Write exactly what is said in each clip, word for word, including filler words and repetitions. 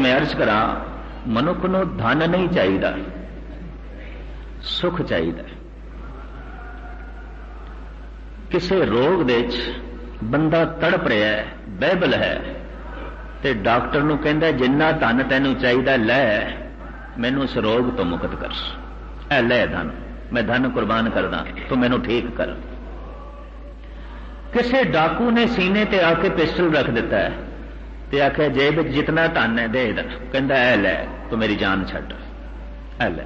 मैं अर्ज करा, मनुख नूं धन नहीं चाहिए, सुख चाहिए। किसी रोग दे बंदा तड़प रहा है, बाइबल है, ते डॉक्टर नूं कहंदा जिन्ना धन तैनूं चाहिए लै, मैनूं उस रोग तो मुक्त कर, ऐ लै धन, मैं धन कुर्बान करदा, तू मैनूं ठीक कर। किसी डाकू ने सीने ते आके पिस्टल रख दिता है ते आख्या जेब जितना धन है दे दे, कहंदा ऐ लै, तू मेरी जान छड्ड, ऐ लै।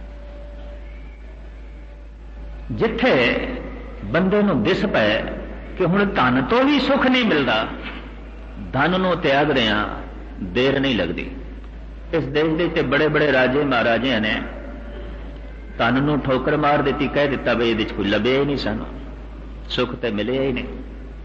जिथे बंदे नूं दिस पै कि हुण धन तो भी सुख नहीं मिलता, धन नूं त्याग दिया देर नहीं लगती। इस देश के बड़े बड़े राजे महाराजे ने धन नूं ठोकर मार दी, कह दिता बई इहदे च कोई लभे ही नहीं, सानूं सुख तो मिले ही नहीं।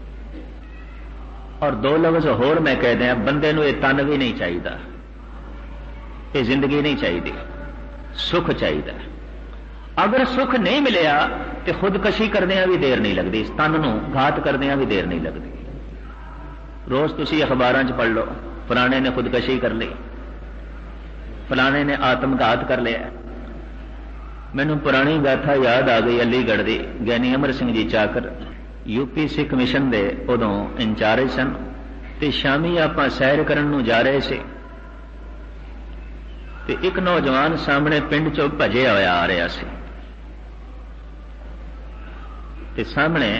और दो लफ्ज होर मैं कह दिया, बंदे नूं यह तन भी नहीं चाहिए, ये जिंदगी नहीं चाहिए, सुख चाहिए। अगर सुख नहीं मिलया तो खुदकशी करदियां भी देर नहीं लगती, इस तन नूं घात करदियां भी देर नहीं लगती। रोज तुसीं अखबारां च पढ़ लो, फलाने ने खुदकशी कर ली, फलाने ने आत्मघात कर लिया। मैनू पुरानी गाथा याद आ गई अलीगढ़ की, ज्ञानी अमर सिंह जी चाकर यूपी सिख मिशन के उदों इंचार्ज सन, ते शामी आपां सैर करन नूं जा रहे थे, ते एक नौजवान सामने पिंड चों भजिया होया आ रहा सी, ते सामने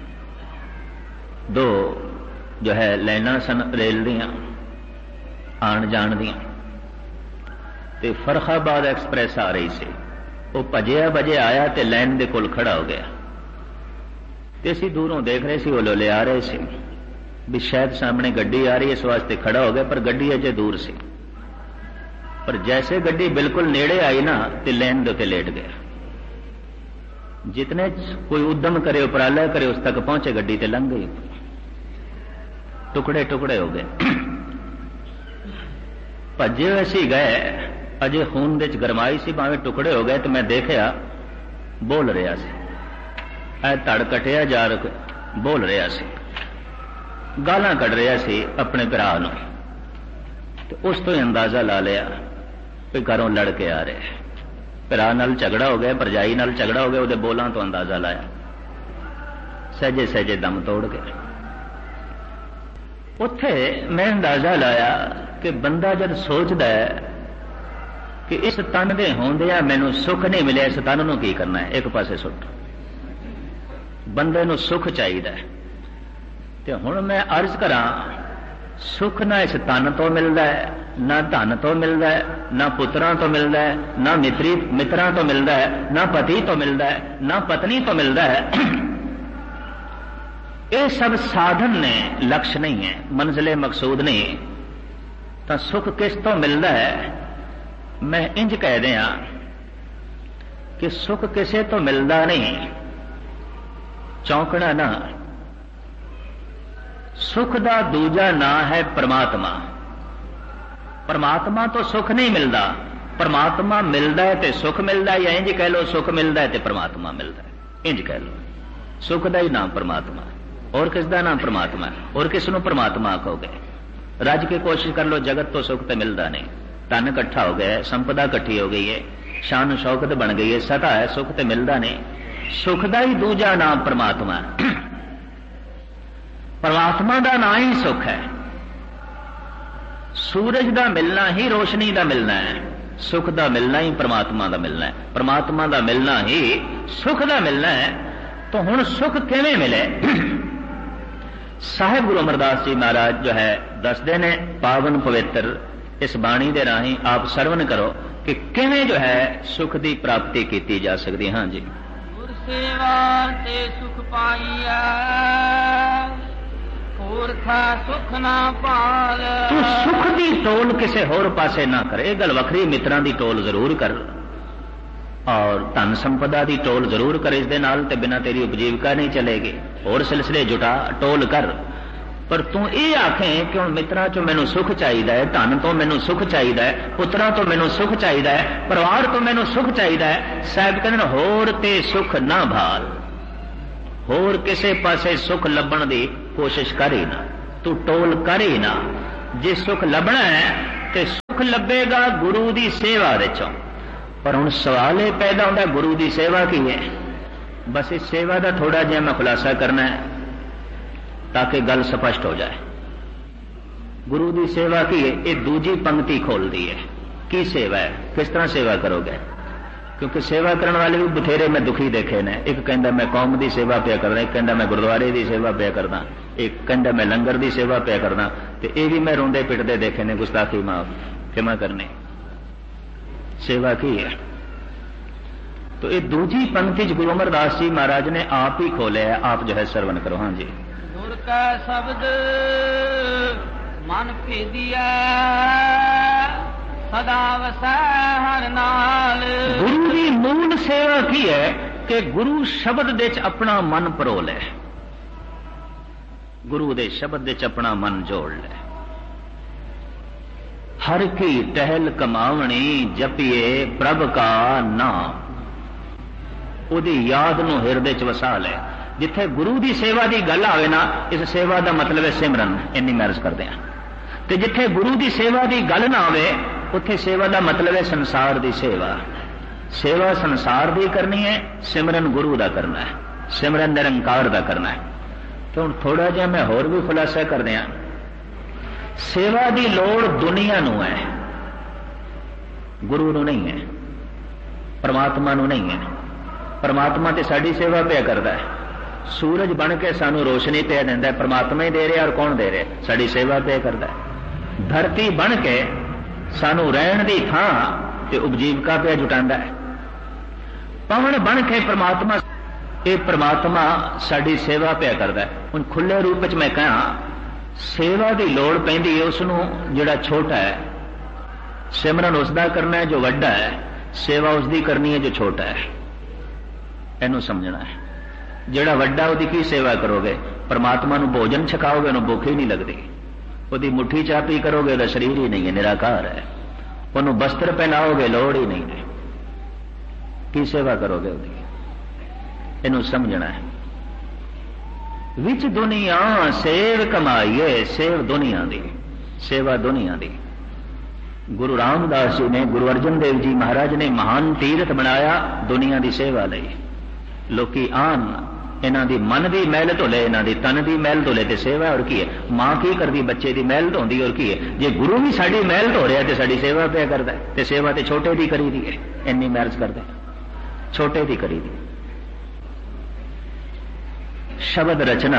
दो जो है लाइनां सन रेल दियां आण जाण दियां, ते फरखाबाद एक्सप्रैस आ रही सी। वो भजिया भजे आया तो लाइन के कोल खड़ा हो गया, तो असी दूरों देख रहे सी, वो लोले आ रहे सी भी शायद सामने गड्डी आ रही है, इस वास्ते खड़ा हो गया, पर गड्डी अजे दूर सी। पर जैसे गड्डी बिल्कुल नेड़े आई ना तो लाइन के उत्ते लेट गया। जितने कोई उद्यम करे, उपराला करे, उस तक पहुंचे, गड्डी ते लंघ गई, टुकड़े टुकड़े हो गए। भजे असी गए, अजे खून दे गरमाई सी, भावें टुकड़े हो गए, तो मैं देखा बोल रहा सी, ऐ धड़ कटिया जा रहा बोल रहा सी, गालां कढ़ रहा सी अपने भरा नूं, तो उस तो ही अंदाजा ला लिया कि घरों लड़ के आ रहे, भरा नाल झगड़ा हो गया, भरजाई नाल झगड़ा हो गया, उहदे बोलां तो अंदाजा लाया, सहजे सहजे दम तोड़ गए। उत्थे मैं अंदाजा लाया कि बंदा जब सोचता है कि इस तन दे होंदिया मैनू सुख नहीं मिले, इस तन नूं की करना है, एक पासे सुट। बंदे नूं सुख चाहिए, ते हुण मैं अर्ज करा, सुख ना इस तन तो मिलता है, ना धन तो मिलता है, ना पुत्रां तो मिलता है, ना मित्री मित्रां तो मिलता है, ना पति तो मिलता है, ना पत्नी तो मिलता है। ये सब साधन ने, लक्ष्य नहीं है, मंजिले मकसूद नहीं। तो सुख किस तो मिलता है? मैं इंज कह दिया कि सुख किसे तो मिलता नहीं, चौंकना ना। सुख दा दूजा ना है परमात्मा। परमात्मा तो सुख नहीं मिलता, परमात्मा मिलता है तो सुख मिलता है, या इंज कह लो सुख मिलता है तो परमात्मा मिलता है, इंज कह लो। सुख का ही नाम परमात्मा, और किसका नाम परमात्मा है? और किस नूं परमात्मा आखोगे? रज के कोशिश कर लो, जगत तो सुख तो मिलता नहीं। धन इकट्ठा हो गया, संपदा इकट्ठी हो गई है, शान शौकत बन गई है, सता है, सुख तो मिलता नहीं। सुख का ही दूजा नाम परमात्मा है। परमात्मा का नाम ही सुख है। सूरज का मिलना ही रोशनी का मिलना है, सुख का मिलना ही परमात्मा का मिलना है, परमात्मा का मिलना ही सुख का मिलना है। तो हुण सुख किवें मिले? साहिब गुरु अमरदास जी महाराज जो है दसदे ने, पावन पवित्र इस बाणी दे राही आप सरवण करो कि किवें जो है सुख की प्राप्ति की जा सकती। हाँ जी। गुरसेवा ते सुख पाईया, होर था सुख ना पाल। तू सुख की टोल किसे होर पासे ना करे, गल वखरी मित्रां की टोल जरूर कर, और धन संपदा की टोल जरूर कर, इस दे नाल ते बिना तेरी उपजीविका नहीं चलेगी। और सिलसिले जुटा, टोल कर, पर तू ये आखें कि हुण मित्रां चों मैनूं सुख चाहिए है, धन तो मैनूं सुख चाहिए है, पुत्रां तो मैनूं सुख चाहिए है, परिवार तो मैनूं सुख चाहिए है। साहिब कहंदे होर ते सुख ना भाल, होर किसे पासे सुख लभण दी कोशिश कर ही ना, तू टोल कर ही ना। जे सुख लभना है ते ਲੱਭੇਗਾ ਗੁਰੂ ਦੀ ਸੇਵਾ ਦੇ ਚੋਂ। पर हुण सवाल यह पैदा होता गुरु की सेवा की है। बस इस सेवा का थोड़ा जिहा मैं खुलासा करना है ताकि गल स्पष्ट हो जाए। गुरु की सेवा की है, ये दूजी पंक्ति खोल दी है। की सेवा है, किस तरह सेवा करोगे? क्योंकि सेवा करने वाले भी बथेरे मैं दुखी देखे ने। एक कहता मैं कौम की सेवा पिया करदा, एक कहता मैं गुरुद्वारे की सेवा पिया करदा, एक कहता मैं लंगर की सेवा पिया करदा, तो ये भी मैं रोंदे पिटदे देखे ने। गुस्ताखी माफ क्षमा करनी। सेवा की है तो ये दूजी पंक्ति गुरु अमरदास जी महाराज ने आप ही खोले है। आप जो है श्रवण करो। हाँ जी। गुर का शब्द मन भेदिया सदा वसै हर नाल। गुरु की मूल सेवा की है कि गुरु शब्द दे च अपना मन परो ले, गुरु दे शब्द दे च अपना मन जोड़ ले। हर की टहल कमावनी जपिए प्रभ का नाम, उदी याद नूं हिरदे च वसा ले। जिथे गुरु की सेवा की गल आवे ना, इस सेवा का मतलब है सिमरन। इन्नी मैं अर्ज करते हैं। ते जिथे गुरु की सेवा की गल ना आवे, उत्थे सेवा का मतलब है संसार की सेवा। सेवा संसार की करनी है, सिमरन गुरु का करना है, सिमरन निरंकार का करना है। तो हुण थोड़ा जिहा मैं होर भी खुलासा कर दिया। सेवा की लोड़ दुनिया नूं है, गुरु नूं नहीं है, परमात्मा नूं नहीं है। परमात्मा तो साडी सेवा पिया करता है। सूरज बन के सानू रोशनी पिया देंदा है, परमात्मा ही दे रहा। और कौन दे रहा? साडी सेवा पिया करता है। धरती बन के सानू रहण दी थां ते उपजीविका पिया जुटांदा है। पवन बन के परमात्मा, ये परमात्मा साडी सेवा पिया करता है। हुण खुले रूप च मैं कहां, सेवा की लोड़ पैंदी है उसनूं जिहड़ा छोटा है, सिमरन उसका करना है जो वड्डा है, सेवा उसकी करनी है जो छोटा है। इनू समझना है। जिहड़ा वड्डा उहदी की सेवा करोगे? परमात्मा नूं भोजन छकाओगे, उन्होंने भुख ही नहीं लगती। उहदी मुट्ठी चाह पी करोगे, उहदा शरीर ही नहीं है, निराकार है। उन्होंने वस्त्र पहनाओगे, लोड़ ही नहीं है। की सेवा करोगे उहदी? इनू समझना है। विच दुनिया सेव कमाईए, सेव दुनिया दी, सेवा दुनिया दी। गुरु रामदास जी ने, गुरु अर्जन देव जी महाराज ने महान तीर्थ बनाया दुनिया की सेवा लई। लोकी आन, इन्हां दी मन की मैल धोले, इन्हां दी तन की मैल धोले, ते सेवा और की है? मां की करती? बच्चे की मैल धोंदी। और की है? जे गुरु भी साडी मैल धो रहा तो साडी सेवा पिया करता है। ते सेवा तो छोटे की करी दी है। इन्नी मैरज करते, छोटे की करी दी। शब्द रचना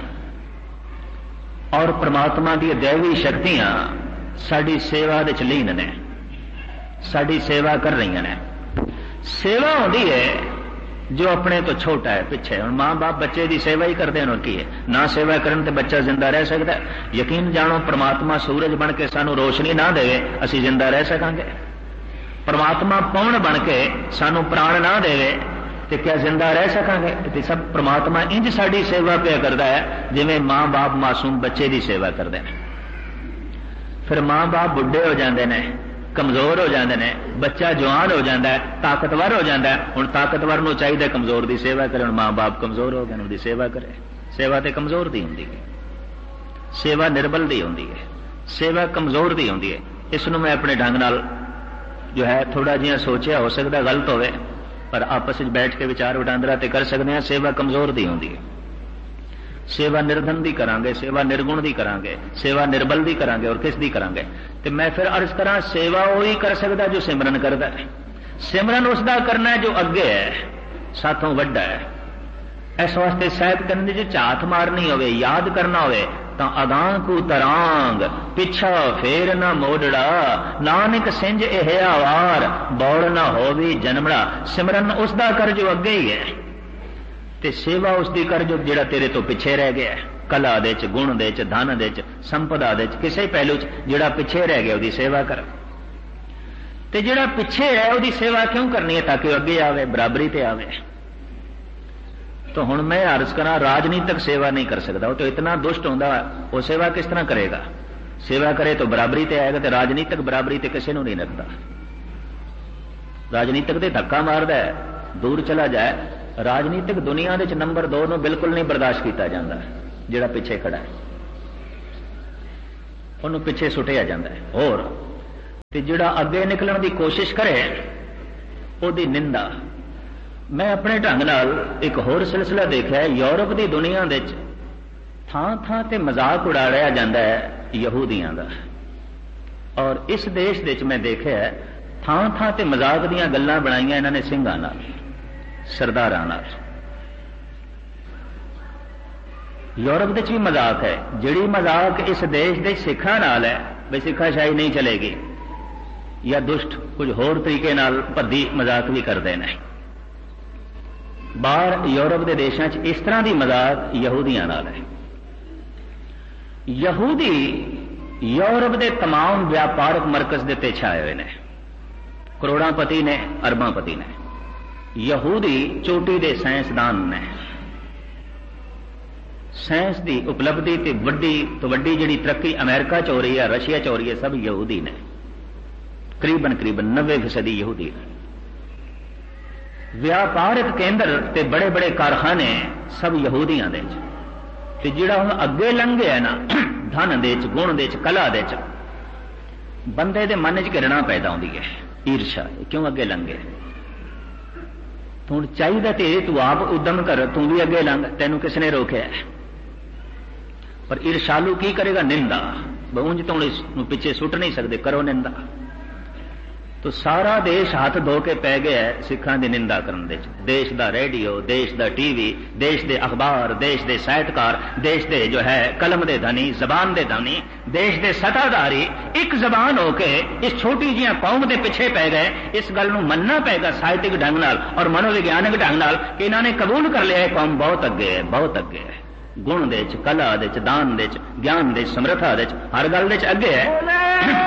और परमात्मा की दैवी शक्तियां साडी सेवा दे च लीन ने, साडी सेवा कर रही ने। सेवा होती है जो अपने तो छोटा है, पिछे। हुण मां बाप बच्चे की सेवा ही करते हैं। और की है? ना सेवा करन ते बच्चा जिंदा रह सकता है? यकीन जानो, परमात्मा सूरज बन के सानू रोशनी ना देवे, असी जिंदा रह सकांगे? परमात्मा पौण बन के सानू प्राण ना देवे तो क्या जिंदा रह सकांगे? तो सब परमात्मा इंज साडी सेवा पिया करता है जिवें मां बाप मासूम बच्चे की सेवा करते हैं। फिर मां बाप बुढ़े हो जाते हैं, कमजोर हो जाते हैं, बच्चा जवान हो जाता है, ताकतवर हो जाता है। हुण ताकतवर नूं चाहिए कमजोर की सेवा करे। हुण मां बाप कमजोर हो गए, उनकी सेवा करे। सेवा तो कमजोर की होंदी है, सेवा निर्बल की होंदी है, सेवा कमजोर की होंदी है। इसनूं मैं अपने ढंग नाल जो है थोड़ा जिहा सोचिया, हो सकता गलत होवे, पर आपस में बैठ के विचार वटांदरा ते कर सकते हैं। सेवा कमजोर की होंदी है। सेवा निर्धन की करांगे, सेवा निर्गुण की करांगे, सेवा निर्बल की करांगे, और किस दी करांगे? तो मैं फिर अर्ज करा, सेवा वही कर सकता जो सिमरन करता है। सिमरन उसका करना है जो अगे है, साथों वड्डा है। इस वास्ते साहिब करने जो झात मारनी होवे, याद करना होवे, तो अगां को तरांग पिछा फेर न मोड़ड़ा, नानक सिंज एह आवार बौड़ न होवी जन्मड़ा। सिमरन उसका कर जो अगे ही है, ते सेवा उसकी कर जो जिहड़ा तेरे तो पिछे रह गया है। कला दे च, गुण दे च, धन दे च, संपदा दे च, किसी पहलू च जिहड़ा पिछे रह गया, उसकी सेवा कर। ते जिहड़ा पिछे है उसकी सेवा क्यों करनी है? ताकि अगे आवे, बराबरी ते आवे। तो हुण मैं अर्ज करा, राजनीतिक सेवा नहीं कर सकता, वो तो इतना दुष्ट होंदा, वो सेवा किस तरह करेगा? सेवा करे तो बराबरी ते आएगा, तो राजनीतिक बराबरी ते किसी नूं नहीं रखता। राजनीतिक ते धक्का मारदा है, दूर चला जाए। राजनीतिक दुनिया दे नंबर दो नूं बिल्कुल नहीं बर्दाश्त किया जाता, जिहड़ा पिछे खड़ा है उन्होंने पिछे सुटिया जाता है। होर ते जिहड़ा अगे निकलण की कोशिश करे उहदी निंदा। मैं अपने ढंग नाल एक होर सिलसिला देखा, यूरोप की दुनिया दे थां थां ते मजाक उड़ाया जाता है यहूदियों का, और इस देश दे मैं देखा थां थां ते मजाक दीयां गल्लां बनाईयां इन्हां ने सिंघां नाल, सरदारां नाल। यूरोप दे भी मजाक है, जिहड़ी मजाक इस देश दे सिखां नाल है बई सिखाशाही नहीं चलेगी, या दुष्ट कुछ होर तरीके नाल भद्दी मजाक भी करते हैं। बाहर यूरोप के देशों च इस तरह की मजाक यहूदियों नाल है। यहूदी यूरोप के तमाम व्यापारक मरकज के उत्ते छाए हुए हैं, करोड़ापति ने, अरबापति ने। यहूदी चोटी के साइंसदान ने, साइंस की उपलब्धि ते वड्डी तो वड्डी जिहड़ी तरक्की अमेरिका च हो रही है, रशिया च हो रही है, सब यहूदी ने। करीबन करीबन नब्बे फीसदी यहूदी ने। व्यापारिक केंद्र ते बड़े बड़े कारखाने सब यहूदियों दे ते जिहड़ा हुण अगे लंघे है ना धन दे च, गुण दे च, कला दे च, बंदे दे मन च घृणा पैदा होंदी है, ईर्षा, क्यों अगे लंघे। हुण चाहिदा ते तू आप उद्यम कर, तू भी अगे लंघ, तैनू किसने रोकया है। पर ईर्षालू की करेगा? निंदा। उंज तो इसनूं पिछे सुट नहीं सकते, करो निंदा। तो सारा देश हाथ धो के पै गया है सिखां दी निंदा करन दे। देश दा रेडियो, देश दा टीवी, देश दे अखबार, देश दे साहित्यकार, देश दे जो है कलम दे धनी, जबान दे धनी, देश दे सत्ताधारी एक जबान होके इस छोटी जी कौम के पिछे पै गए। इस गल नूं मनना पेगा साहित्यिक ढंग नाल और मनोविज्ञानिक ढंग नाल कि इन्होंने कबूल कर लिया है कौम बहुत अगे है, बहुत अगे है। गुण दे च, कला दे च, दान दे च, ज्ञान दे च, समर्था दे च, हर गल दे च अगे है।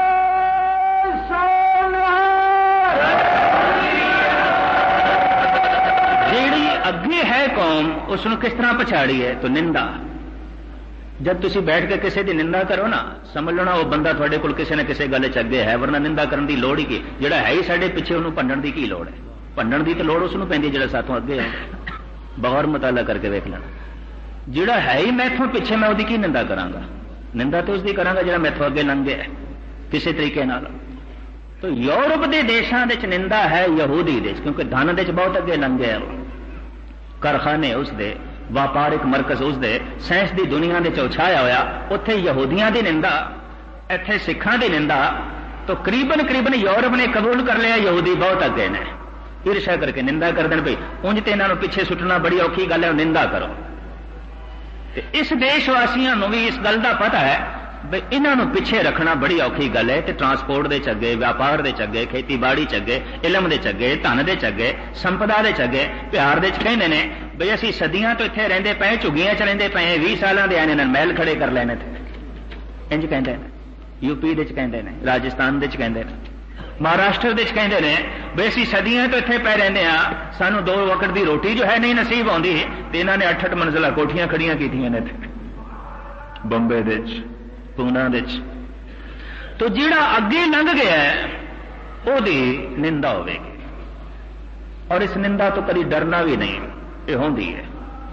जेड़ी अगे है कौम उसनूं किस तरह पछाड़ी है? तो निंदा। जब तुसी बैठ के किसी की निंदा करो ना, समझ लो ना वो बंदा थोड़े कोल किसी ने किसी गल च अगे है, वरना निंदा करने की लोड़ ही की। जिहड़ा है ही साडे पिछे उन्होंने भंडण की की लोड़ है? भंडण की तो लोड़ उसनूं पैंदी जिहड़ा साथों अगे है। बगौर मुताला करके वेख लेना, जिहड़ा है ही मैथों पिछे मैं उसकी की निंदा करांगा? निंदा तो उसकी करांगा जिहड़ा मैथों अगे लंघ गया किसी तरीके नाल। तो यूरोप के देशों के निंदा है यहूदी देश, क्योंकि धन दे बहुत अगे लंघ गया। कारखाने उसदे, व्यापारिक मरकज उसदे, साइंस की दुनिया के चौछाया होया, उत्थे यहूदियों की निंदा, इत्थे सिखां की निंदा। तो करीबन करीबन यूरोप ने कबूल कर लिया यहूदी बहुत अगे ने। ईर्षा करके निंदा कर देन भाई उंज ते इन्हां नूं पिछे सुटना बड़ी औखी गल है, निंदा करो। ते इस देशवासियों नूं भी इस गल का पता है भाई इन्हों पिछे रखना बड़ी औखी गल है। तो ट्रांसपोर्ट दे चगे, व्यापार दे चगे, खेतीबाड़ी चगे, इलम दे चगे, धन दे चगे, संपदा दे चगे, प्यार दे कहते हैं बई असीं सदियां तो इत्थे रहिंदे पए, झुग्गियां च रहिंदे पए, बीस सालां दे आने महल खड़े कर लेने थे, इंज कहते हैं। यूपी दे कहते हैं, राजस्थान दे कहते हैं, महाराष्ट्र दे कहते हैं बई असीं सदियां तो इत्थे पै रहिंदे आ, सानू दो वक्त की रोटी जो है नहीं नसीब आउंदी, ते इन्हां ने अठ अठ मंजिला कोठियां खड़ियां कीतियां ने इत्थे बंबे दे, पूना दे। तो जिहड़ा अगे लंघ गया है ओदी निंदा होवेगी, और इस निंदा तो कभी डरना भी नहीं, ये होंदी है,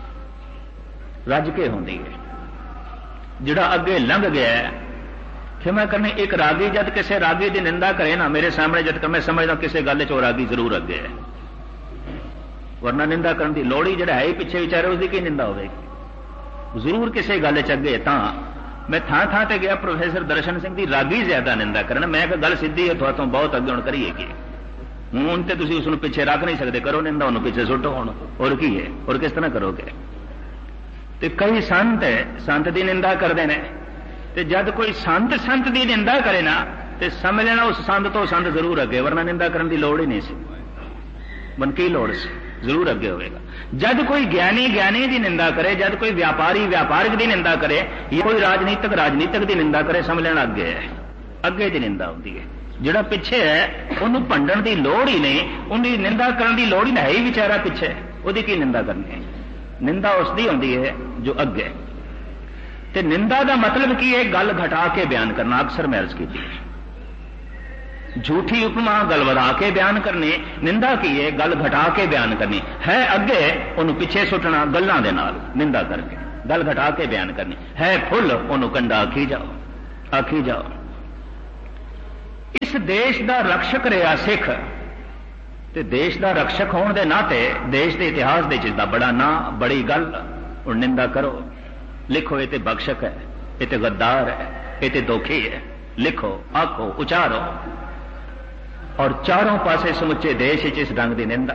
रज के होंदी है। जिहड़ा अगे लंघ गया है, क्षमा करनी, एक रागी जब किसी रागी की निंदा करे ना मेरे सामने, जब मैं समझदा किसी गल च रागी जरूर अगे है, वरना निंदा करने की लोड़ ही, जिहड़ा है ही पिछे विचारे उसकी की निंदा होवेगी? जरूर किसी गल च अगे। तां मैं थां थां ते गया प्रोफेसर दर्शन सिंह की रागी ज्यादा निंदा करना, मैं कहा गल सीधी है, थोड़ा तो बहुत अगे हुण करिए कि हूँ तो तुसीं उसनूं पिछे रख नहीं सकते, करो निंदा, उन्होंने पिछे सुटो हुण, और की है, और किस तरह करोगे? तो कई संत है संत की निंदा करते हैं, तो जब कोई संत संत की निंदा करे ना तो समझ लेना उस संत तो संत जरूर अगे, वरना निंदा करने की लोड़ ही नहीं सी, मन की लोड़ सी, जरूर अगे होगा। जब कोई ज्ञानी ज्ञानी की निंदा करे, जब कोई व्यापारी व्यापारिक की निंदा करे, या कोई राजनीतिक राजनीतिक की निंदा करे, समझ लेना अगे है, अगे की निंदा होती है। जिहड़ा पिछे है उन्होंने भंडण की लोड़ ही नहीं, उनकी निंदा करने की लोड़ ही नहीं, है ही बेचारा पिछे, उसकी की निंदा करनी है? निंदा उसकी होती है जो अगे। ते निंदा का मतलब की है? गल घटा के बयान करना। अक्सर मैं अर्ज की है, झूठी उपमा गल वधा के बयान करनी, निंदा की है गल घटा के बयान करनी है, अगे उन्होंने पिछे सुटना गल्लां दे नाल निंदा करके, गल घटा के बयान करनी है। फुल उन्होंने कंडा आखी जाओ, आखी जाओ। इस इस देश का रक्षक रहा सिख, ते देश का रक्षक होने के नाते देश के इतिहास के जिसका बड़ा ना, बड़ी गल और निंदा करो। लिखो ये तो बख्शक है, ये तो गद्दार है, ये तो दोखी है। लिखो, आखो, उचारो, और चारों पासे समुचे देश इस ढंग की निंदा।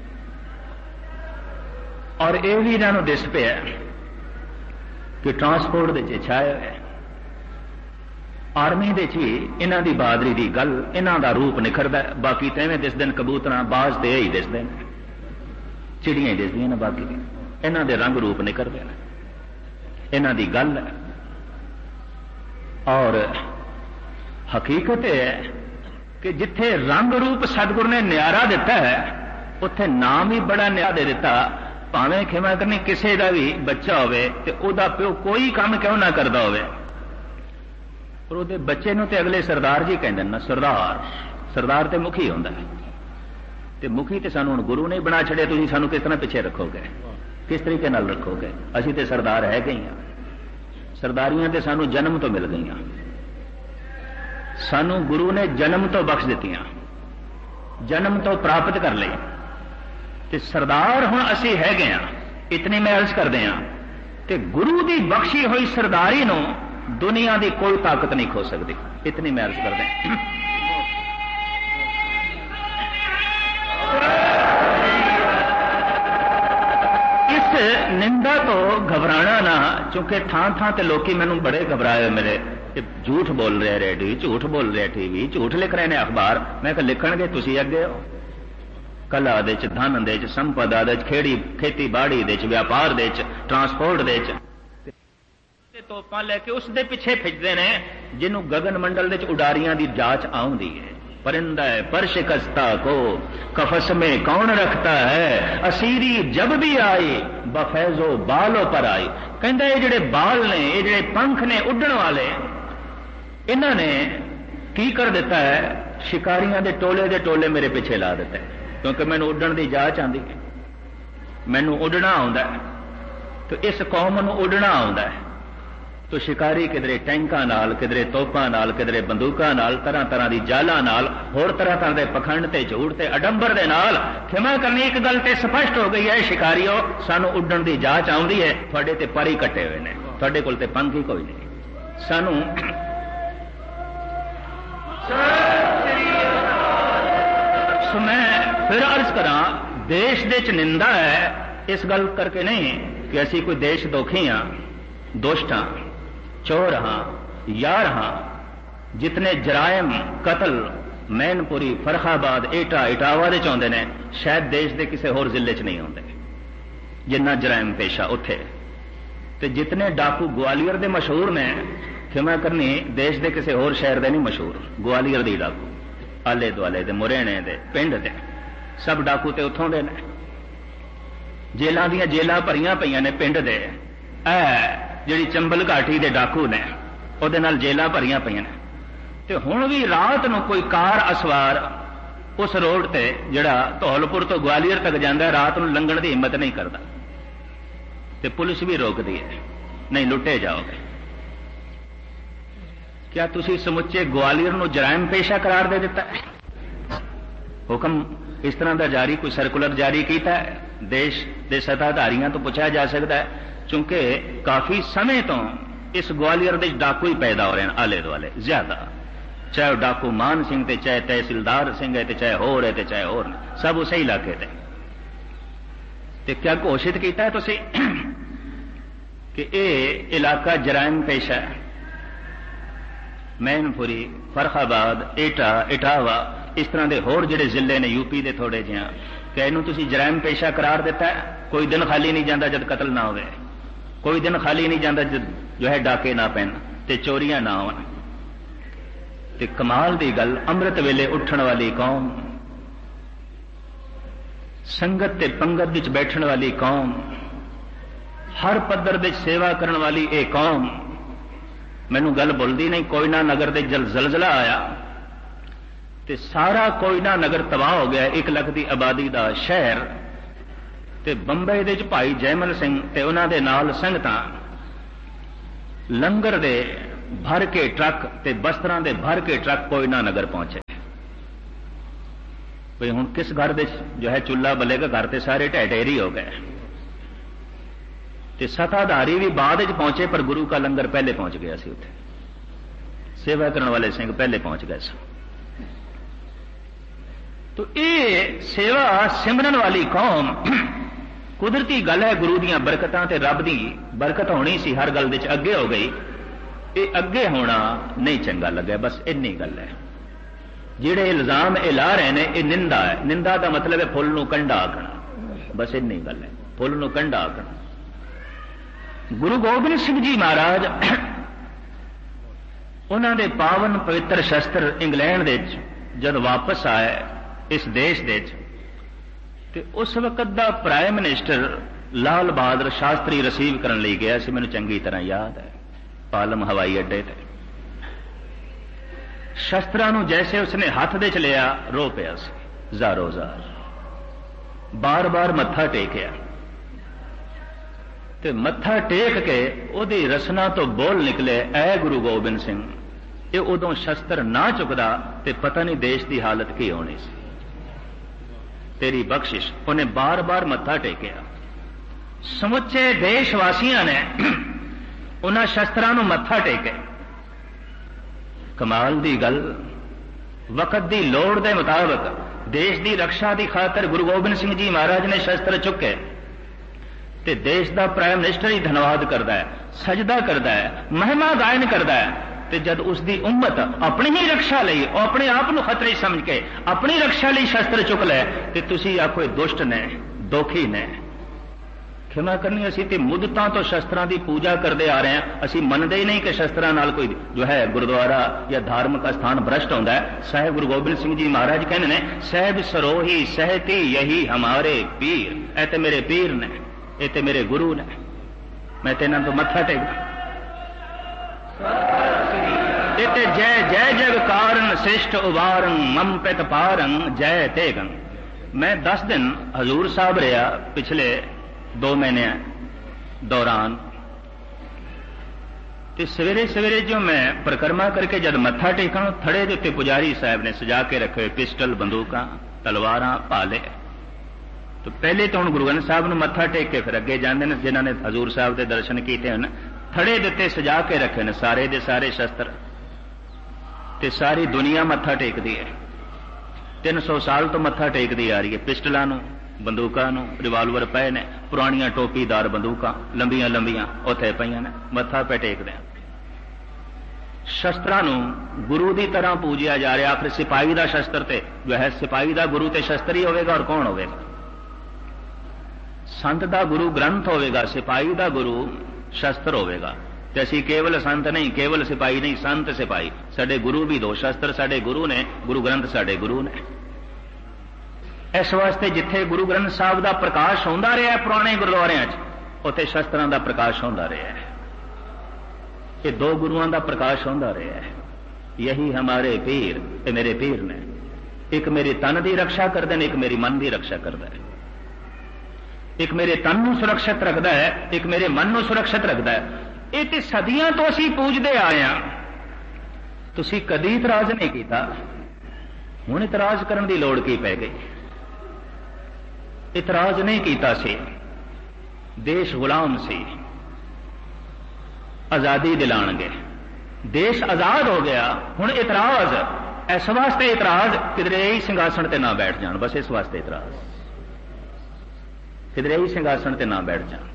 और यह भी इन्हों दिस पे कि ट्रांसपोर्ट के छाए है, आर्मी दे ही इन्हों की बहादरी की गल, इन्हों का रूप निखरदा। बाकी तो इवें दिसदे कबूतर बाज तो यही दिसदे, चिड़ियां ही दिसदियां ने, बाकी इन्हों के रंग रूप निखरदे हैं, इन्हों की गल है। और हकीकत यह है कि जिथे रंग रूप सतगुरु ने न्यारा दिता है, उत्थे नाम ही बड़ा न्यारा दे दिता। भावें खिमा करनी किसी का भी बच्चा होवे ते ओदा प्यो कोई काम क्यों ना करता होवे, पर उहदे बच्चे नूं ते अगले सरदार जी कहंदे ना, सरदार सरदार ते मुखी हुंदा है। ते मुखी ते सानूं हुण गुरु नहीं बना छड़िया, तुसीं सानूं किस तरह पिछे रखोगे, किस तरीके नाल रखोगे? असीं ते सरदार है गई हां, सरदारियां ते सानूं जन्म तो मिल गईयां, सानूं गुरु ने जन्म तो बख्श दित्तियां, जन्म तो प्राप्त कर लई। ते सरदार हुण असीं है गए हां, इतनी मैं अर्ज करदे हां। ते गुरु दी बख्शी हुई सरदारी नूं दुनिया की कोई ताकत नहीं खो सकती, इतनी मैं अर्ज करदे हां। इस निंदा तो घबराना ना, क्योंकि थां थां ते लोकी मैनूं बड़े घबराए मेरे, झूठ बोल रहे रेडियो, झूठ बोल रहे टीवी, झूठ लिख रहे हैं अखबार। मैं कहा लिखणगे, तुसीं अगे हो। कला दे च, धन दे च, संपदा दे च, खेड़ी खेती बाड़ी दे च, व्यापार दे च, ट्रांसपोर्ट दे च तोपां लैके उस दे पिछे फिजदे ने जिन्हों गगन मंडल दे च उडारियां दी जांच आउंदी है। परिंदा है पर शिकस्ता को कफस में कौन रखता है, असीरी जब भी आई बफैजो बालों पर आई। कहंदा ये जिहड़े बाल ने, ये जिहड़े पंख ने उड्डण वाले, इन्हां ने की कर दिता है, शिकारियां दे टोले दे टोले मेरे पिछे ला दिता है। क्योंकि मैनूं उड्डण दी जांच आंदी है, मैनूं उड्डणा आउंदा है, तो इस कौम नूं उड्डणा आउंदा है। तो शिकारी किधरे टैंकां नाल, किधरे तोपां नाल, किधरे बंदूकां नाल, तरह तरह की जालां नाल, होर तरह तरह के पखंड ते झूठ ते अडंबर दे नाल। खिमा करनी, एक गल ते स्पष्ट हो गई है शिकारियों, सानू उड्डण दी जांच आउंदी है, तुहाडे ते पर ही कट्टे हुए ने, तुहाडे कोल ते पंख ही कोई नहीं। सानू सो मैं फिर अर्ज करा, देश दे च निंदा है इस गल करके नहीं कि असी कोई देश दोखी हाँ, दुष्ट हाँ, चोर हाँ, यार हाँ। जितने जरायम, कतल मैनपुरी, फरखाबाद, एटा, इटावा दे चाहुंदे ने, शायद देश दे किसी होर जिले च नहीं आउंदे जिन्ना जरायम पेशा उत्थे। ते जितने डाकू ग्वालियर दे मशहूर ने, खिमा करनी देश दे किसी होर शहर दे नहीं मशहूर। ग्वालियर दी डाकू, आले दुआले दे, मुरैणे दे, पिंड दे, सब डाकू ते उत्थों दे ने। जेलां दियां जेलां भरियां पईयां ने पिंड दे। ऐ जिहड़ी चंबल घाटी दे डाकू ने, उहदे नाल जेलां भरियां पईयां ने। ते हुण भी रात नूं कोई कार असवार उस रोड ते जिहड़ा धौलपुर तो ग्वालियर तक जांदा, रात नूं लंघण दी हिम्मत नहीं करदा, ते पुलिस भी रोकदी है, नहीं लुटे जाओगे। क्या तुसी समुचे ग्वालियर नूं जराइम पेशा करार दे दिता है? हुक्म इस तरह का जारी, कोई सर्कुलर जारी किया है? देश के सत्ताधारियों तो पूछा जा सकता है, क्योंकि काफी समय तो इस ग्वालियर दे डाकू ही पैदा हो रहे हैं आले दुआले ज्यादा, चाहे डाकू मान सिंह थे, चाहे तहसीलदार सिंह है, चाहे होर है, चाहे होर ने, सब उस इलाके थे। ते क्या घोषित किया है तुसी कि यह इलाका जराइम पेशा है? मैनपुरी, फरखाबाद, एटा, इटावा, इस तरह के होर जिहड़े जिले ने यूपी के थोड़े जिहा, क्या इनू तुसी जराइम पेशा करार दिता है? कोई दिन खाली नहीं जाता जब कतल ना होवे, कोई दिन खाली नहीं जाता जब जो है डाके ना पैन ते चोरियां ना होन। ते कमाल दी गल, अमृत वेले उठण वाली कौम, संगत ते पंगत विच बैठण वाली कौम, हर पद्धर विच सेवा करन वाली ये कौम। मैनू गल बोलदी नहीं, कोयना नगर दे जल जलजला आया ते सारा कोयना नगर तबाह हो गया, एक लख की आबादी का शहर। ते बंबई दे च भाई जयमल सिंह ते उन्हां दे नाल संगतां लंगर दे भर के ट्रक ते बस्तरां दे भर के ट्रक कोयना नगर पहुंचे। भाई हुण किस घर दे जो है चुल्ला बलेगा, घर ते सारे ढह ढेरी हो गए। ते सताधारी भी बाद च पहुंचे, पर गुरु का लंगर पहले पहुंच गया सी उत्थे। सेवा करने वाले सिंह पहले पहुंच गए सन। तो ये सेवा सिमरन वाली कौम कुदरती गल है, गुरु दीयां बरकतां ते रब दी बरकत होनी सी, हर गल दे च अगे हो गई। ये अगे होना नहीं चंगा लगे, बस इन्नी गल है। जिहड़े इल्जाम ये ला रहे हैं ये निंदा है। निंदा का मतलब है फुल नूं कंडा आखना, बस इन्नी गल है, फुल नूं कंडा आखना। गुरु गोबिंद सिंह जी महाराज उन्हां दे पावन पवित्र शस्त्र इंग्लैंड दे जद वापस आए इस देश दे ते उस वक्त the prime minister Lal Bahadur Shastri receive करन लई गया सी, मैनूं चंगी तरह याद है, पालम हवाई अड्डे ते। शस्त्रां नूं जैसे उसने हाथ दे च लिया, रो पिया सी ज़ारो ज़ार, बार बार मत्था टेकिया ते मत्था टेक के उहदी रसना तो बोल निकले, ऐ गुरु गोबिंद सिंह। ये उदों शस्त्र ना चुकदा ते पता नहीं देश की हालत की होनी सी। तेरी बख्शिश। उन्हें बार बार मत्था टेकिया। समुचे देशवासियों ने उन्हां शस्त्रां नूं मत्था टेके। कमाल दी गल, वक्त दी लोड़ दे मुताबिक देश की रक्षा की खातर गुरु गोबिंद सिंह जी महाराज ने शस्त्र चुके ते देश का प्राइम मिनिस्टर ही धन्यवाद करता है, सजदा करता है, महिमा गायन करता है। ते जब उसकी उम्मत अपनी ही रक्षा लई, अपने आप को खतरे समझ के अपनी रक्षा लई शस्त्र चुक ले, ते तुसी आखो दुष्ट ने, दोखी ने। क्षमा करनी, असी ते मुद्दतां तो शस्त्रां की पूजा करते आ रहे हैं। असी मनते ही नहीं कि शस्त्रां नाल कोई जो है गुरुद्वारा या धार्मिक स्थान भ्रष्ट होता है। साहिब गुरु गोबिंद सिंह जी महाराज कहने ने, साहिब सरोही सहती यही हमारे पीर। ऐ ते मेरे पीर ने, ये ते मेरे गुरु ने, मैं ते इन्हां तो मत्था टेकदा। इते जय जय जग कारण श्रेष्ठ उबारं मम पित पारं जय तेगं। मैं दस दिन हजूर साहब रहा पिछले दो महीने दौरान। ते सवेरे सवेरे जो मैं परिक्रमा करके जब मत्था टेकन, थड़े के उत्ते पुजारी साहब ने सजा के रखे पिस्टल, बंदूक, तलवारां, भाले। तो पहले तो हम गुरु ग्रंथ साहब नूं मत्था टेक के फिर अगे जाते हैं, जिन्होंने हजूर साहब के दर्शन किए हैं। थड़े दे उत्ते सजा के रखे ने सारे दे सारे शस्त्र, ते सारी दुनिया मत्था टेकदी है। तीन सौ साल तो मत्था टेकदी आ रही है। पिस्टलों नूं, बंदूकों नूं, रिवाल्वर पे ने, पुरानियां टोपीदार बंदूकां लंबियां लंबियां उत्थे पईयां ने, मत्था पे टेकदे हैं। शस्त्रां नूं गुरु की तरह पूजिया जा रहा। आखिर सिपाही का शस्त्र ते जो है, सिपाही का गुरु ते शस्त्र ही होगा, और कौन होगा? संत का गुरु ग्रंथ होगा, सिपाही का गुरु शस्त्र होगा। ते असी केवल संत नहीं, केवल सिपाही नहीं, संत सिपाही। साडे गुरु भी दो, शस्त्र साडे गुरु ने, गुरु ग्रंथ साडे गुरु ने। इस वास्ते जिथे गुरु ग्रंथ साहब का प्रकाश होंदा रहा पुराने गुरुद्वारियां च, उत्थे शस्त्रां का प्रकाश होंदा रहा है। ये दो गुरुओं का प्रकाश होंदा रहा है। यही हमारे पीर, ये मेरे पीर ने। एक मेरे तन की रक्षा करते हैं, एक मेरी मन की रक्षा करता है। एक मेरे तन को सुरक्षित रखता है, एक मेरे मन को सुरक्षित रखता है। ये तो सदियां तो असी पूजते आए हैं, तुसी कदी इतराज नहीं किया। हुण इतराज करने की लोड़ की पै गई? इतराज नहीं किया सी, देश गुलाम सी, आजादी दिलाणगे, देश आजाद हो गया। हुण इतराज इस वास्ते, इतराज किधरे ही सिंघासन ते ना बैठ जान, बस इस वास्ते इतराज किधरे ही सिंघासन ते ना बैठ जान।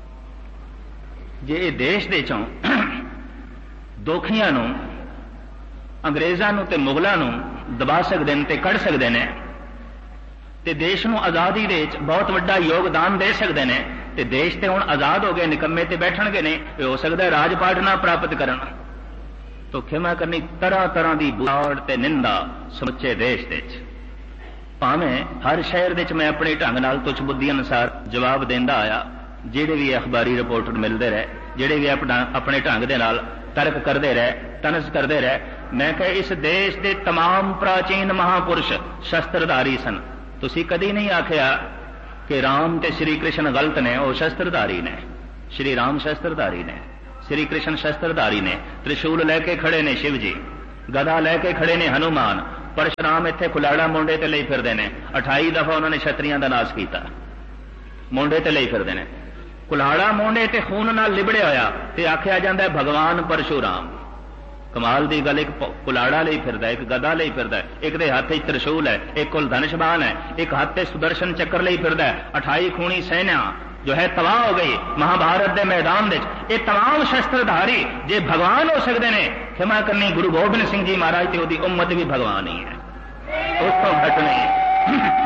जे देश दे चों दोखियां नूं, अंग्रेज़ां नूं ते मुगलां नूं दबा सकदे ने ते कढ़ सकदे ने, ते देश नूं आज़ादी दे विच बहुत वड्डा योगदान दे सकदे ने, ते देश ते हुण आज़ाद हो गए, निकम्मे ते बैठणगे ने, हो सकदा है राजपाट ना प्राप्त करन। तो क्षमा करनी, तरह तरह की बुलाड़ ते निंदा समुचे देश दे विच। भावें हर शहर दे विच मैं अपने ढंग नाल तुच्छ बुद्धि अनुसार जवाब देंदा आया। ਜਿਹੜੇ भी अखबारी रिपोर्टर मिलते रहे, ਜਿਹੜੇ भी अपना अपने ढंग के नाल तर्क करते रहे, तनस करते रहे। मैं कहा इस देश के तमाम प्राचीन महापुरुष शस्त्रधारी सन। तुसी कदी नहीं आखिया कि राम ते श्री कृष्ण गलत ने, वो शस्त्रधारी ने। श्री राम शस्त्रधारी ने, श्री कृष्ण शस्त्रधारी ने। त्रिशूल लैके खड़े ने शिव जी, गदा लैके खड़े ने हनुमान। परशुराम इत्थे कुलाड़ा मुंडे ते लई फिरदे ने, अठाई दफा उन्होंने छतरियां दा नाश किया, मुंडे ते लई फिरदे ने। कुल्हाड़ा मुंडे ते खून नाल लिबड़िया होया ते आख्या जांदा है भगवान परशुराम। कमाल दी गल, एक कुलाड़ा लई फिरदा, एक गदा लई फिरदा, एक दे हत्थ च त्रिशूल है, एक कोल धनुषबाण है, एक हाथ से सुदर्शन चक्र लई फिरदा। अठाई खूनी सेना जो है तबाह हो गई महाभारत के मैदान में। ये तमाम शस्त्रधारी जे भगवान हो सकते हैं, क्षमा करनी गुरु गोबिंद सिंह जी महाराज ते उहदी उम्मत भी भगवान ही है, उस तो घट नहीं।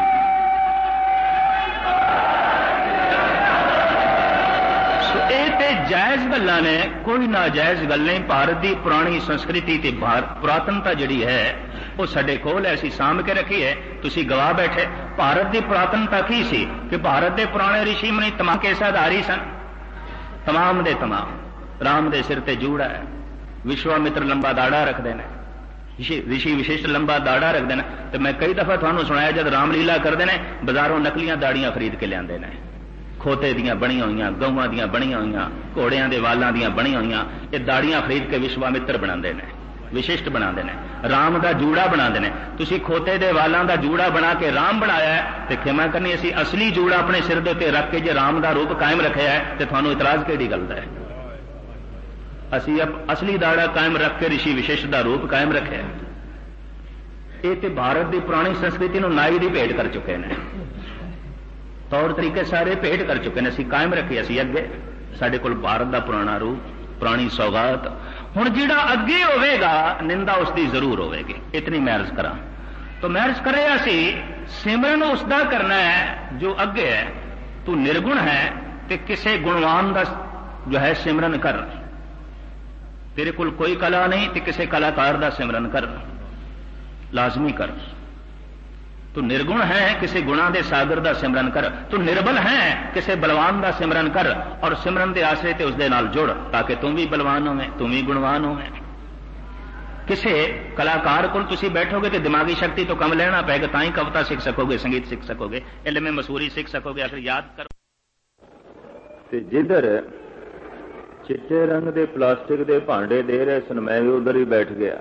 जायज गल्लां ने, कोई नाजायज गल नहीं। भारत की पुरानी संस्कृति ते पुरातनता जिहड़ी है वो साडे कोल है, असीं साम के रखी है। तुसीं गवाह बैठे भारत की पुरातनता की सी कि भारत के पुराने ऋषि मुनि तमाम केसाधारी सन, तमाम दे तमाम। राम दे सिर ते जूड़ा है, विश्वामित्र लंबा दाड़ा रखते हैं, ऋषि विशिष्ट लंबा दाड़ा रखते हैं। तो मैं कई दफा तुहानूं सुनाया जब रामलीला करते हैं बाजारों नकलियां दाड़ियां खरीद के लियाते हैं, खोते दियां बणियां होईयां, गऊआं दियां बणियां होईयां, घोड़ियां दे वालां दियां बणियां होईयां, ये दाड़ियां खरीद के विश्वामित्र बनाते हैं, विशिष्ट बनाते हैं। राम का जूड़ा बनाते हैं। तुसीं खोते दे वालां दा जूड़ा बना के राम बनाया है, तो क्षमा करनी असीं असली जूड़ा अपने सिर दे उत्ते रख के जे राम का रूप कायम रखिया है तो तुहानूं इतराज किहड़ी गल दा है? असीं असली दाड़ा कायम रख के ऋषि विशिष्ट का रूप कायम रखिया है। ये तो भारत की पुरानी संस्कृति नूं नाई दी भेंट कर चुके हैं, तौर तरीके सारे भेंट कर चुके हैं। असीं कायम रखी, असीं अगे, साडे कोल भारत का पुराना रूप, पुरानी सौगात। हुण जिहड़ा अगे होवेगा निंदा उसकी जरूर होवेगी, इतनी मैं अर्ज करा। तो मैं अर्ज करे असीं सिमरन उसका करना है जो अगे है। तू निर्गुण है तो किसी गुणवान का जो है सिमरन कर, तेरे कोल कोई कला नहीं तो किसी कलाकार का सिमरन कर, लाजमी कर। तू निर्गुण है किसी गुणा के सागर का सिमरन कर, तू निर्बल है किसी बलवान का सिमरन कर, और सिमरन के आसरे ते उसदे नाल जुड़ ताकि तू भी बलवान होवे, तू भी गुणवान होवे। किसी कलाकार को तुसीं बैठोगे तो दिमागी शक्ति तो कम लेना पेगा, तां ही कविता सीख सकोगे, संगीत सीख सकोगे, इल्म मसूरी सीख सकोगे। आखिर याद करो ते जिधर चिट्टे रंग के प्लास्टिक के भांडे दे रहे सन, मैं भी उधर ही बैठ गया।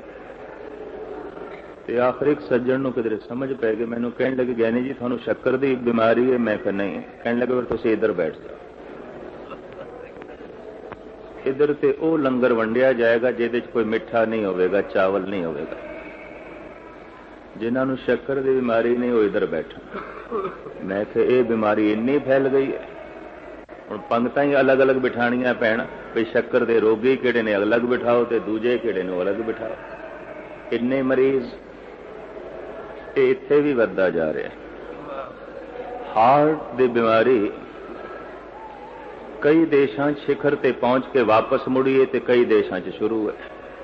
तो आखिर एक सज्जन नूं किधरे समझ पै गई, मैनूं कहण लगे ज्ञानी जी तुहानूं शक्कर की बीमारी है। मैं कहा नहीं। कहण लगे फिर तुसीं इधर बैठ जाओ, इधर ते वो लंगर वंडिया जाएगा जिहदे च कोई मिठा नहीं होवेगा, चावल नहीं होवेगा। जिन्हां नूं शक्कर की बीमारी नहीं वो इधर बैठो। मैं कहा ये बीमारी इन्नी फैल गई है, हुण पंगतां ही अलग अलग बिठाणियां पैण, भी शक्कर के रोगी किहड़े ने अलग बिठाओ ते दूजे किहड़े ने अलग बिठाओ। इन्ने मरीज इत्थे भी वधदा जा रहा। हार्ट की बीमारी कई देशों शिखर ते पहुंच के वापस मुड़ी है ते कई देशों च शुरू है।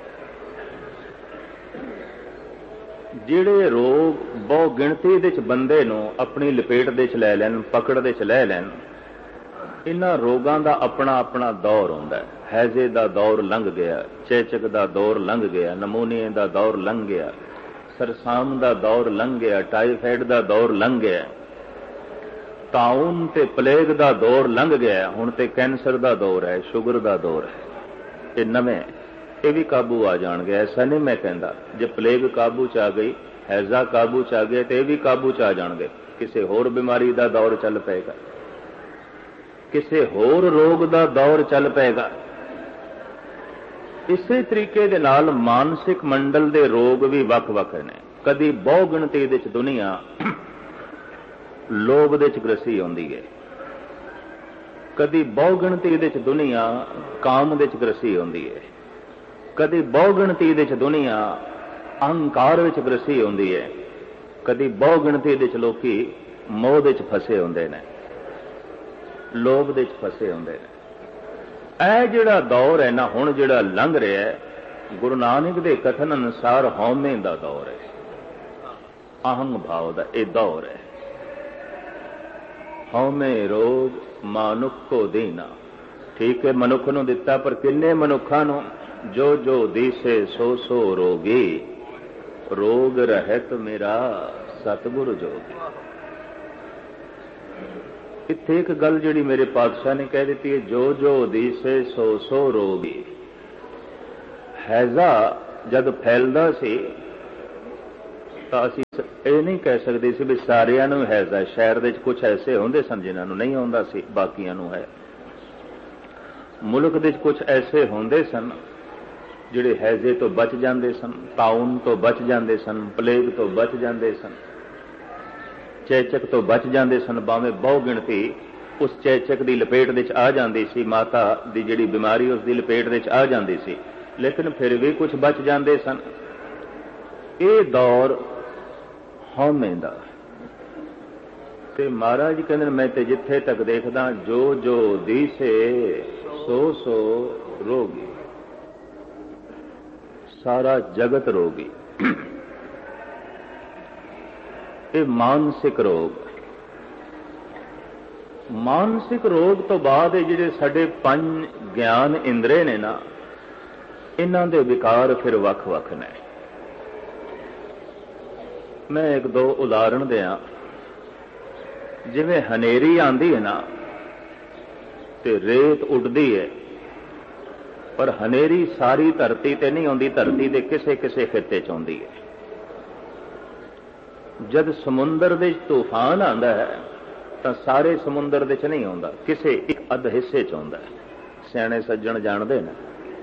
जिहड़े रोग बहु गिणती दे च बंदे नूं अपनी लपेट दे च लै लैन, पकड़ दे च लै लैन, इन्हां रोगां दा अपना अपना दौर हुंदा है। हैजे दा दौर लंघ गया, चेचक दा दौर लंघ गया, नमूनीए दा दौर लंघ गया, सरसाम दा दौर लंघ गया, टाइफाइड दा दौर लंघ गया, ताउन ते प्लेग दा दौर लंघ गया, हुण ते कैंसर दा दौर है, शुगर दा दौर है। ये नवें ये भी काबू आ जाणगे। ऐसा नहीं मैं कहंदा जे प्लेग काबू च आ गई, हैजा काबू च आ गया तो यह भी काबू च आ जाणगे। किसी होर बीमारी दा दौर चल पेगा, किसी होर रोग दा दौर चल पेगा। इसे तरीके दे नाल मानसिक मंडल दे रोग भी वख-वख ने। कदी बहु गिणती दे च दुनिया लोभ दे च ग्रसी होंदी है, कदी बहु गिणती दे च दुनिया काम दे च ग्रसी होंदी है, कदी बहु गिणती दे च दुनिया अहंकार विच ग्रसी होंदी है, कदी बहु गिणती दे च लोकी मोह दे च फसे होंदे ने, लोभ दे च फसे होंदे ने। ਇਹ ਜਿਹੜਾ दौर है ना हुण ਜਿਹੜਾ लंघ ਰਿਹਾ है, गुरु नानक दे कथन अनुसार हौमे ਦਾ दौर है, आहंग भाव ਦਾ ਇਹ दौर है। हौमे रोग मानुख को देना, ठीक है मनुख ਨੂੰ ਦਿੱਤਾ, पर किन्ने मनुखा ਨੂੰ? जो जो दिसे सो सो रोगी, रोग रहत मेरा सतगुर जोगी। इत्थे एक गल जिहड़ी मेरे पातशाह ने कह दी है, जो जो दिसे सो सो रोगी। हैजा जद फैलदा सी ਤਾਂ ਅਸੀਂ ਇਹ ਨਹੀਂ ਕਹਿ ਸਕਦੇ ਸੀ ਵੀ ਸਾਰਿਆਂ ਨੂੰ ਹੈਜ਼ ਹੈ। ਸ਼ਹਿਰ ਦੇ ਵਿੱਚ ਕੁਝ ਐਸੇ ਹੁੰਦੇ ਸਨ ਜਿਨ੍ਹਾਂ ਨੂੰ ਨਹੀਂ ਆਉਂਦਾ ਸੀ, ਬਾਕੀਆਂ ਨੂੰ ਹੈ। ਮੁਲਕ ਦੇ ਵਿੱਚ ਕੁਝ ਐਸੇ ਹੁੰਦੇ ਸਨ ਜਿਹੜੇ ਹੈਜ਼ੇ ਤੋਂ ਬਚ ਜਾਂਦੇ ਸਨ, ਤਾਉਨ ਤੋਂ ਬਚ ਜਾਂਦੇ ਸਨ, ਪਲੇਗ ਤੋਂ ਬਚ ਜਾਂਦੇ ਸਨ, ਚੇਚਕ ਤੋਂ ਬਚ ਜਾਂਦੇ ਸਨ। ਭਾਵੇਂ ਬਹੁ ਗਿਣਤੀ ਉਸ ਚੇਚਕ ਦੀ ਲਪੇਟ ਵਿੱਚ ਆ ਜਾਂਦੀ ਸੀ, ਮਾਤਾ ਦੀ ਜਿਹੜੀ ਬਿਮਾਰੀ ਉਸ ਦੀ ਲਪੇਟ ਵਿੱਚ ਆ ਜਾਂਦੀ ਸੀ, ਲੇਕਿਨ ਫਿਰ ਵੀ ਕੁਝ ਬਚ ਜਾਂਦੇ ਸਨ। ਇਹ ਦੌਰ ਹਉਮੈ ਦਾ। ਤੇ ਮਹਾਰਾਜ ਕਹਿੰਦੇ ਮੈਂ ਤੇ ਜਿੱਥੇ ਤੱਕ ਦੇਖਦਾ, ਜੋ ਜੋ ਦੀਸੇ ਸੋ ਸੋ ਰੋਗੀ, ਸਾਰਾ ਜਗਤ ਰੋਗੀ। ਇਹ ਮਾਨਸਿਕ ਰੋਗ। ਮਾਨਸਿਕ ਰੋਗ ਤੋਂ ਬਾਅਦ ਇਹ ਜਿਹੜੇ ਸਾਡੇ ਪੰਜ ਗਿਆਨ ਇੰਦਰੇ ਨੇ ਨਾ, ਇਹਨਾਂ ਦੇ ਵਿਕਾਰ ਫਿਰ ਵੱਖ-ਵੱਖ ਨੇ। ਮੈਂ ਇੱਕ ਦੋ ਉਦਾਹਰਣ ਦਿਆਂ। ਜਿਵੇਂ ਹਨੇਰੀ ਆਂਦੀ ਹੈ ਨਾ ਤੇ ਰੇਤ ਉੱਡਦੀ ਹੈ, ਪਰ ਹਨੇਰੀ ਸਾਰੀ ਧਰਤੀ ਤੇ ਨਹੀਂ ਆਉਂਦੀ, ਧਰਤੀ ਦੇ ਕਿਸੇ ਕਿਸੇ ਖਿੱਤੇ ਚ ਆਉਂਦੀ ਹੈ। ਜਦ ਸਮੁੰਦਰ ਦੇ ਤੂਫਾਨ ਆਉਂਦਾ ਹੈ ਤਾਂ ਸਾਰੇ ਸਮੁੰਦਰ ਦੇ ਚ ਨਹੀਂ ਆਉਂਦਾ, ਕਿਸੇ ਇੱਕ ਅੱਧ ਹਿੱਸੇ ਚ ਆਉਂਦਾ ਹੈ। ਸਿਆਣੇ ਸੱਜਣ ਜਾਣਦੇ ਨੇ।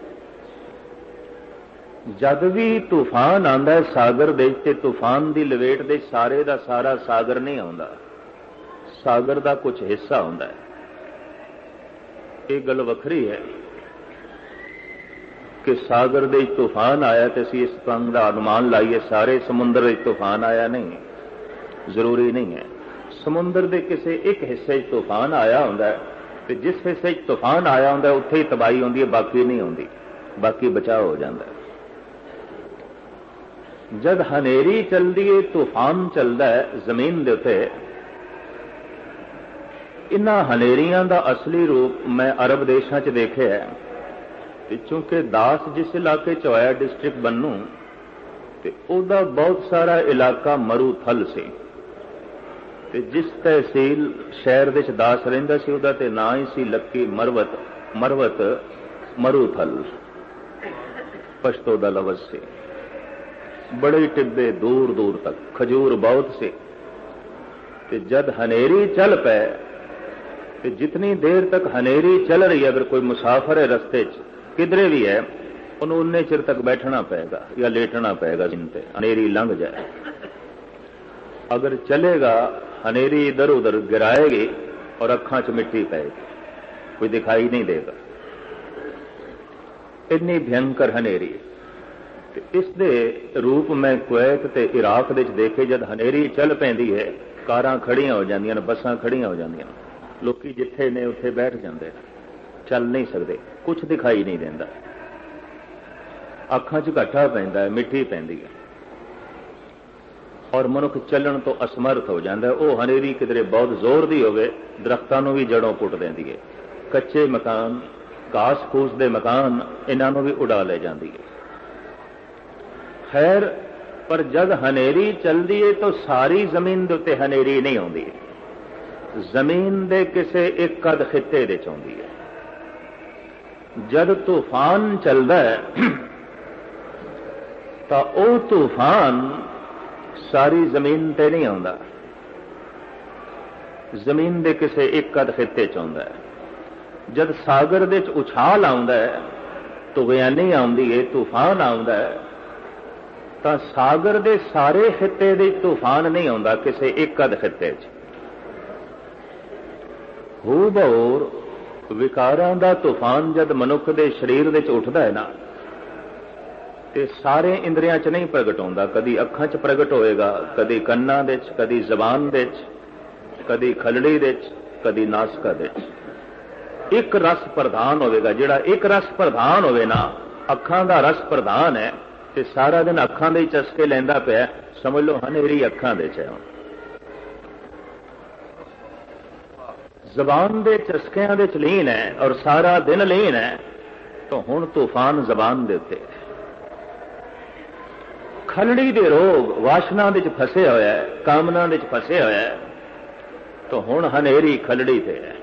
ਜਦ ਵੀ ਤੂਫਾਨ ਆਉਂਦਾ ਹੈ ਸਾਗਰ ਦੇ ਤੇ ਤੂਫਾਨ ਦੀ ਲਵੇਟ ਦੇ ਸਾਰੇ ਦਾ ਸਾਰਾ ਸਾਗਰ ਨਹੀਂ ਆਉਂਦਾ, ਸਾਗਰ ਦਾ ਕੁਝ ਹਿੱਸਾ ਹੁੰਦਾ ਹੈ। ਇਹ ਗੱਲ ਵੱਖਰੀ ਹੈ ਕਿ ਸਾਗਰ ਦੇ ਤੂਫਾਨ ਆਇਆ ਤੇ ਅਸੀਂ ਇਸ ਤਰ੍ਹਾਂ ਦਾ ਅਨੁਮਾਨ ਲਾਈਏ ਸਾਰੇ ਸਮੁੰਦਰ ਵਿੱਚ ਤੂਫਾਨ ਆਇਆ, ਨਹੀਂ, ਜ਼ਰੂਰੀ ਨਹੀਂ ਹੈ। ਸਮੁੰਦਰ ਦੇ ਕਿਸੇ ਇੱਕ ਹਿੱਸੇ 'ਚ ਤੂਫਾਨ ਆਇਆ ਹੁੰਦਾ ਹੈ ਤੇ ਜਿਸ ਹਿੱਸੇ 'ਚ ਤੂਫਾਨ ਆਇਆ ਹੁੰਦਾ ਉੱਥੇ ਹੀ ਤਬਾਹੀ ਹੁੰਦੀ ਹੈ, ਬਾਕੀ ਨਹੀਂ ਹੁੰਦੀ, ਬਾਕੀ ਬਚਾਅ ਹੋ ਜਾਂਦਾ ਹੈ। ਜਦ ਹਨੇਰੀ ਚੱਲਦੀ ਹੈ, ਤੂਫਾਨ ਚੱਲਦਾ ਹੈ ਜ਼ਮੀਨ ਦੇ ਉੱਤੇ, ਇਹਨਾਂ ਹਨੇਰੀਆਂ ਦਾ ਅਸਲੀ ਰੂਪ ਮੈਂ ਅਰਬ ਦੇਸ਼ਾਂ 'ਚ ਦੇਖਿਆ ਹੈ। ਤੇ ਚੂੰਕਿ ਦਾਸ ਜਿਸ ਇਲਾਕੇ 'ਚ ਹੋਇਆ ਡਿਸਟ੍ਰਿਕਟ ਬੰਨੂ, ਤੇ ਉਹਦਾ ਬਹੁਤ ਸਾਰਾ ਇਲਾਕਾ ਮਰੂਥਲ ਸੀ। ਤੇ ਜਿਸ ਤਹਿਸੀਲ ਸ਼ਹਿਰ ਵਿੱਚ ਦਾਸ ਰਹਿੰਦਾ ਸੀ ਉਹਦਾ ਤੇ ਨਾਂ ਹੀ ਸੀ ਲੱਕੀ ਮਰਵਤ, ਮਰਵਤ ਮਰੂਥਲ ਪਸ਼ਤੋ ਦਾ ਲਫ਼ਜ਼ ਸੀ। ਬੜੇ ਟਿੱਬੇ ਦੂਰ ਦੂਰ ਤੱਕ, ਖਜੂਰ ਬਹੁਤ ਸੀ। ਤੇ ਜਦ ਹਨੇਰੀ ਚੱਲ ਪਏ ਤੇ ਜਿਤਨੀ ਦੇਰ ਤੱਕ ਹਨੇਰੀ ਚੱਲ ਰਹੀ ਹੈ, ਅਗਰ ਕੋਈ ਮੁਸਾਫਰ ਹੈ ਰਸਤੇ 'ਚ ਕਿਧਰੇ ਵੀ ਹੈ, ਉਹਨੂੰ ਉਨੇ ਚਿਰ ਤੱਕ ਬੈਠਣਾ ਪਏਗਾ ਜਾਂ ਲੇਟਣਾ ਪਏਗਾ ਜਿੰਨ ਤੇ ਹਨੇਰੀ ਲੰਘ ਜਾਏ। ਅਗਰ ਚਲੇਗਾ ਹਨੇਰੀ ਇਧਰ ਉਧਰ ਗਿਰਾਏਗੀ ਔਰ ਅੱਖਾਂ 'ਚ ਮਿੱਟੀ ਪਏਗੀ, ਕੋਈ ਦਿਖਾਈ ਨਹੀਂ ਦੇਗਾ। ਇੰਨੀ ਭਿਅੰਕਰ ਹਨੇਰੀ। ਤੇ ਇਸ ਦੇ ਰੂਪ ਮੈਂ ਕੁਵੈਤ ਤੇ ਇਰਾਕ ਦੇ ਵਿੱਚ ਦੇਖੇ। ਜਦ ਹਨੇਰੀ ਚੱਲ ਪੈਂਦੀ ਹੈ, ਕਾਰਾਂ ਖੜੀਆਂ ਹੋ ਜਾਂਦੀਆਂ ਨੇ, ਬੱਸਾਂ ਖੜੀਆਂ ਹੋ ਜਾਂਦੀਆਂ ਨੇ, ਲੋਕੀ ਜਿੱਥੇ ਨੇ ਉੱਥੇ ਬੈਠ ਜਾਂਦੇ ਨੇ, ਚੱਲ ਨਹੀਂ ਸਕਦੇ, ਕੁਝ ਦਿਖਾਈ ਨਹੀਂ ਦਿੰਦਾ, ਅੱਖਾਂ 'ਚ ਘਾਟਾ ਪੈਂਦਾ ਹੈ, ਮਿੱਟੀ ਪੈਂਦੀ ਹੈ ਔਰ ਮਨੁੱਖ ਚੱਲਣ ਤੋਂ ਅਸਮਰਥ ਹੋ ਜਾਂਦਾ ਹੈ। ਉਹ ਹਨੇਰੀ ਕਿਧਰੇ ਬਹੁਤ ਜ਼ੋਰ ਦੀ ਹੋਵੇ, ਦਰਖਤਾਂ ਨੂੰ ਵੀ ਜੜੋਂ ਪੁੱਟ ਦਿੰਦੀ ਹੈ, ਕੱਚੇ ਮਕਾਨ, ਘਾਸ ਫੂਸ ਦੇ ਮਕਾਨ, ਇਹਨਾਂ ਨੂੰ ਵੀ ਉਡਾ ਲੈ ਜਾਂਦੀ ਹੈ। ਖੈਰ, ਪਰ ਜਦ ਹਨੇਰੀ ਚੱਲਦੀ ਹੈ ਤਾਂ ਸਾਰੀ ਜ਼ਮੀਨ ਦੇ ਉੱਤੇ ਹਨੇਰੀ ਨਹੀਂ ਆਉਂਦੀ, ਜ਼ਮੀਨ ਦੇ ਕਿਸੇ ਇੱਕ ਅੱਧ ਖਿੱਤੇ ਦੇ ਚ ਆਉਂਦੀ ਹੈ। ਜਦ ਤੂਫਾਨ ਚੱਲਦਾ ਹੈ ਤਾਂ ਉਹ ਤੂਫਾਨ ਸਾਰੀ ਜ਼ਮੀਨ ਤੇ ਨਹੀਂ ਆਉਂਦਾ, ਜ਼ਮੀਨ ਦੇ ਕਿਸੇ ਇੱਕ ਅੱਧ ਖਿੱਤੇ ਚ ਆਉਂਦਾ ਹੈ। ਜਦ ਸਾਗਰ ਦੇ ਚ ਉਛਾਲ ਆਉਂਦਾ ਹੈ, ਤੁਗਿਆਨੀ ਆਉਂਦੀ ਹੈ, ਤੂਫਾਨ ਆਉਂਦਾ ਹੈ, ਤਾਂ ਸਾਗਰ ਦੇ ਸਾਰੇ ਖਿੱਤੇ ਦੇ ਤੂਫਾਨ ਨਹੀਂ ਆਉਂਦਾ, ਕਿਸੇ ਇੱਕ ਅੱਧ ਖਿੱਤੇ 'ਚ। ਹੂ ਬਹੂਰ ਵਿਕਾਰਾਂ ਦਾ ਤੂਫਾਨ ਜਦ ਮਨੁੱਖ ਦੇ ਸਰੀਰ ਵਿੱਚ ਉੱਠਦਾ ਹੈ ਨਾ, ਤੇ ਸਾਰੇ ਇੰਦਰੀਆਂ 'ਚ ਨਹੀਂ ਪ੍ਰਗਟ ਹੁੰਦਾ। ਕਦੀ ਅੱਖਾਂ 'ਚ ਪ੍ਰਗਟ ਹੋਏਗਾ, ਕਦੀ ਕੰਨਾਂ ਦੇ 'ਚ, ਕਦੀ ਜ਼ਬਾਨ ਦੇ 'ਚ, ਕਦੀ ਖਲੜੀ ਦੇ 'ਚ, ਕਦੀ ਨਾਸਕਾ ਦੇ 'ਚ। ਇੱਕ ਰਸ ਪ੍ਰਧਾਨ ਹੋਵੇਗਾ। ਜਿਹੜਾ ਇੱਕ ਰਸ ਪ੍ਰਧਾਨ ਹੋਵੇ ਨਾ, ਅੱਖਾਂ ਦਾ ਰਸ ਪ੍ਰਧਾਨ ਹੈ ਤੇ ਸਾਰਾ ਦਿਨ ਅੱਖਾਂ ਦੇ ਚਸਕੇ ਲੈਂਦਾ ਪਿਆ, ਸਮਝ ਲਓ ਹਨੇਰੀ ਅੱਖਾਂ ਦੇ 'ਚ ਹੈ। ਜ਼ਬਾਨ ਦੇ ਚਸਕਿਆਂ ਦੇ 'ਚ ਲੀਨ ਹੈ ਔਰ ਸਾਰਾ ਦਿਨ ਲੀਨ ਹੈ, ਤਾਂ ਹੁਣ ਤੂਫਾਨ ਜ਼ਬਾਨ ਦੇ ਉੱਤੇ। ਖਲੜੀ ਦੇ ਰੋਗ ਵਾਸ਼ਨਾ ਦੇ 'ਚ ਫਸੇ ਹੋਇਆ ਹੈ, ਕਾਮਨਾ ਦੇ 'ਚ ਫਸੇ ਹੋਇਆ ਹੈ, ਤਾਂ ਹੁਣ ਹਨੇਰੀ ਖਲੜੀ ਤੇ ਹੈ।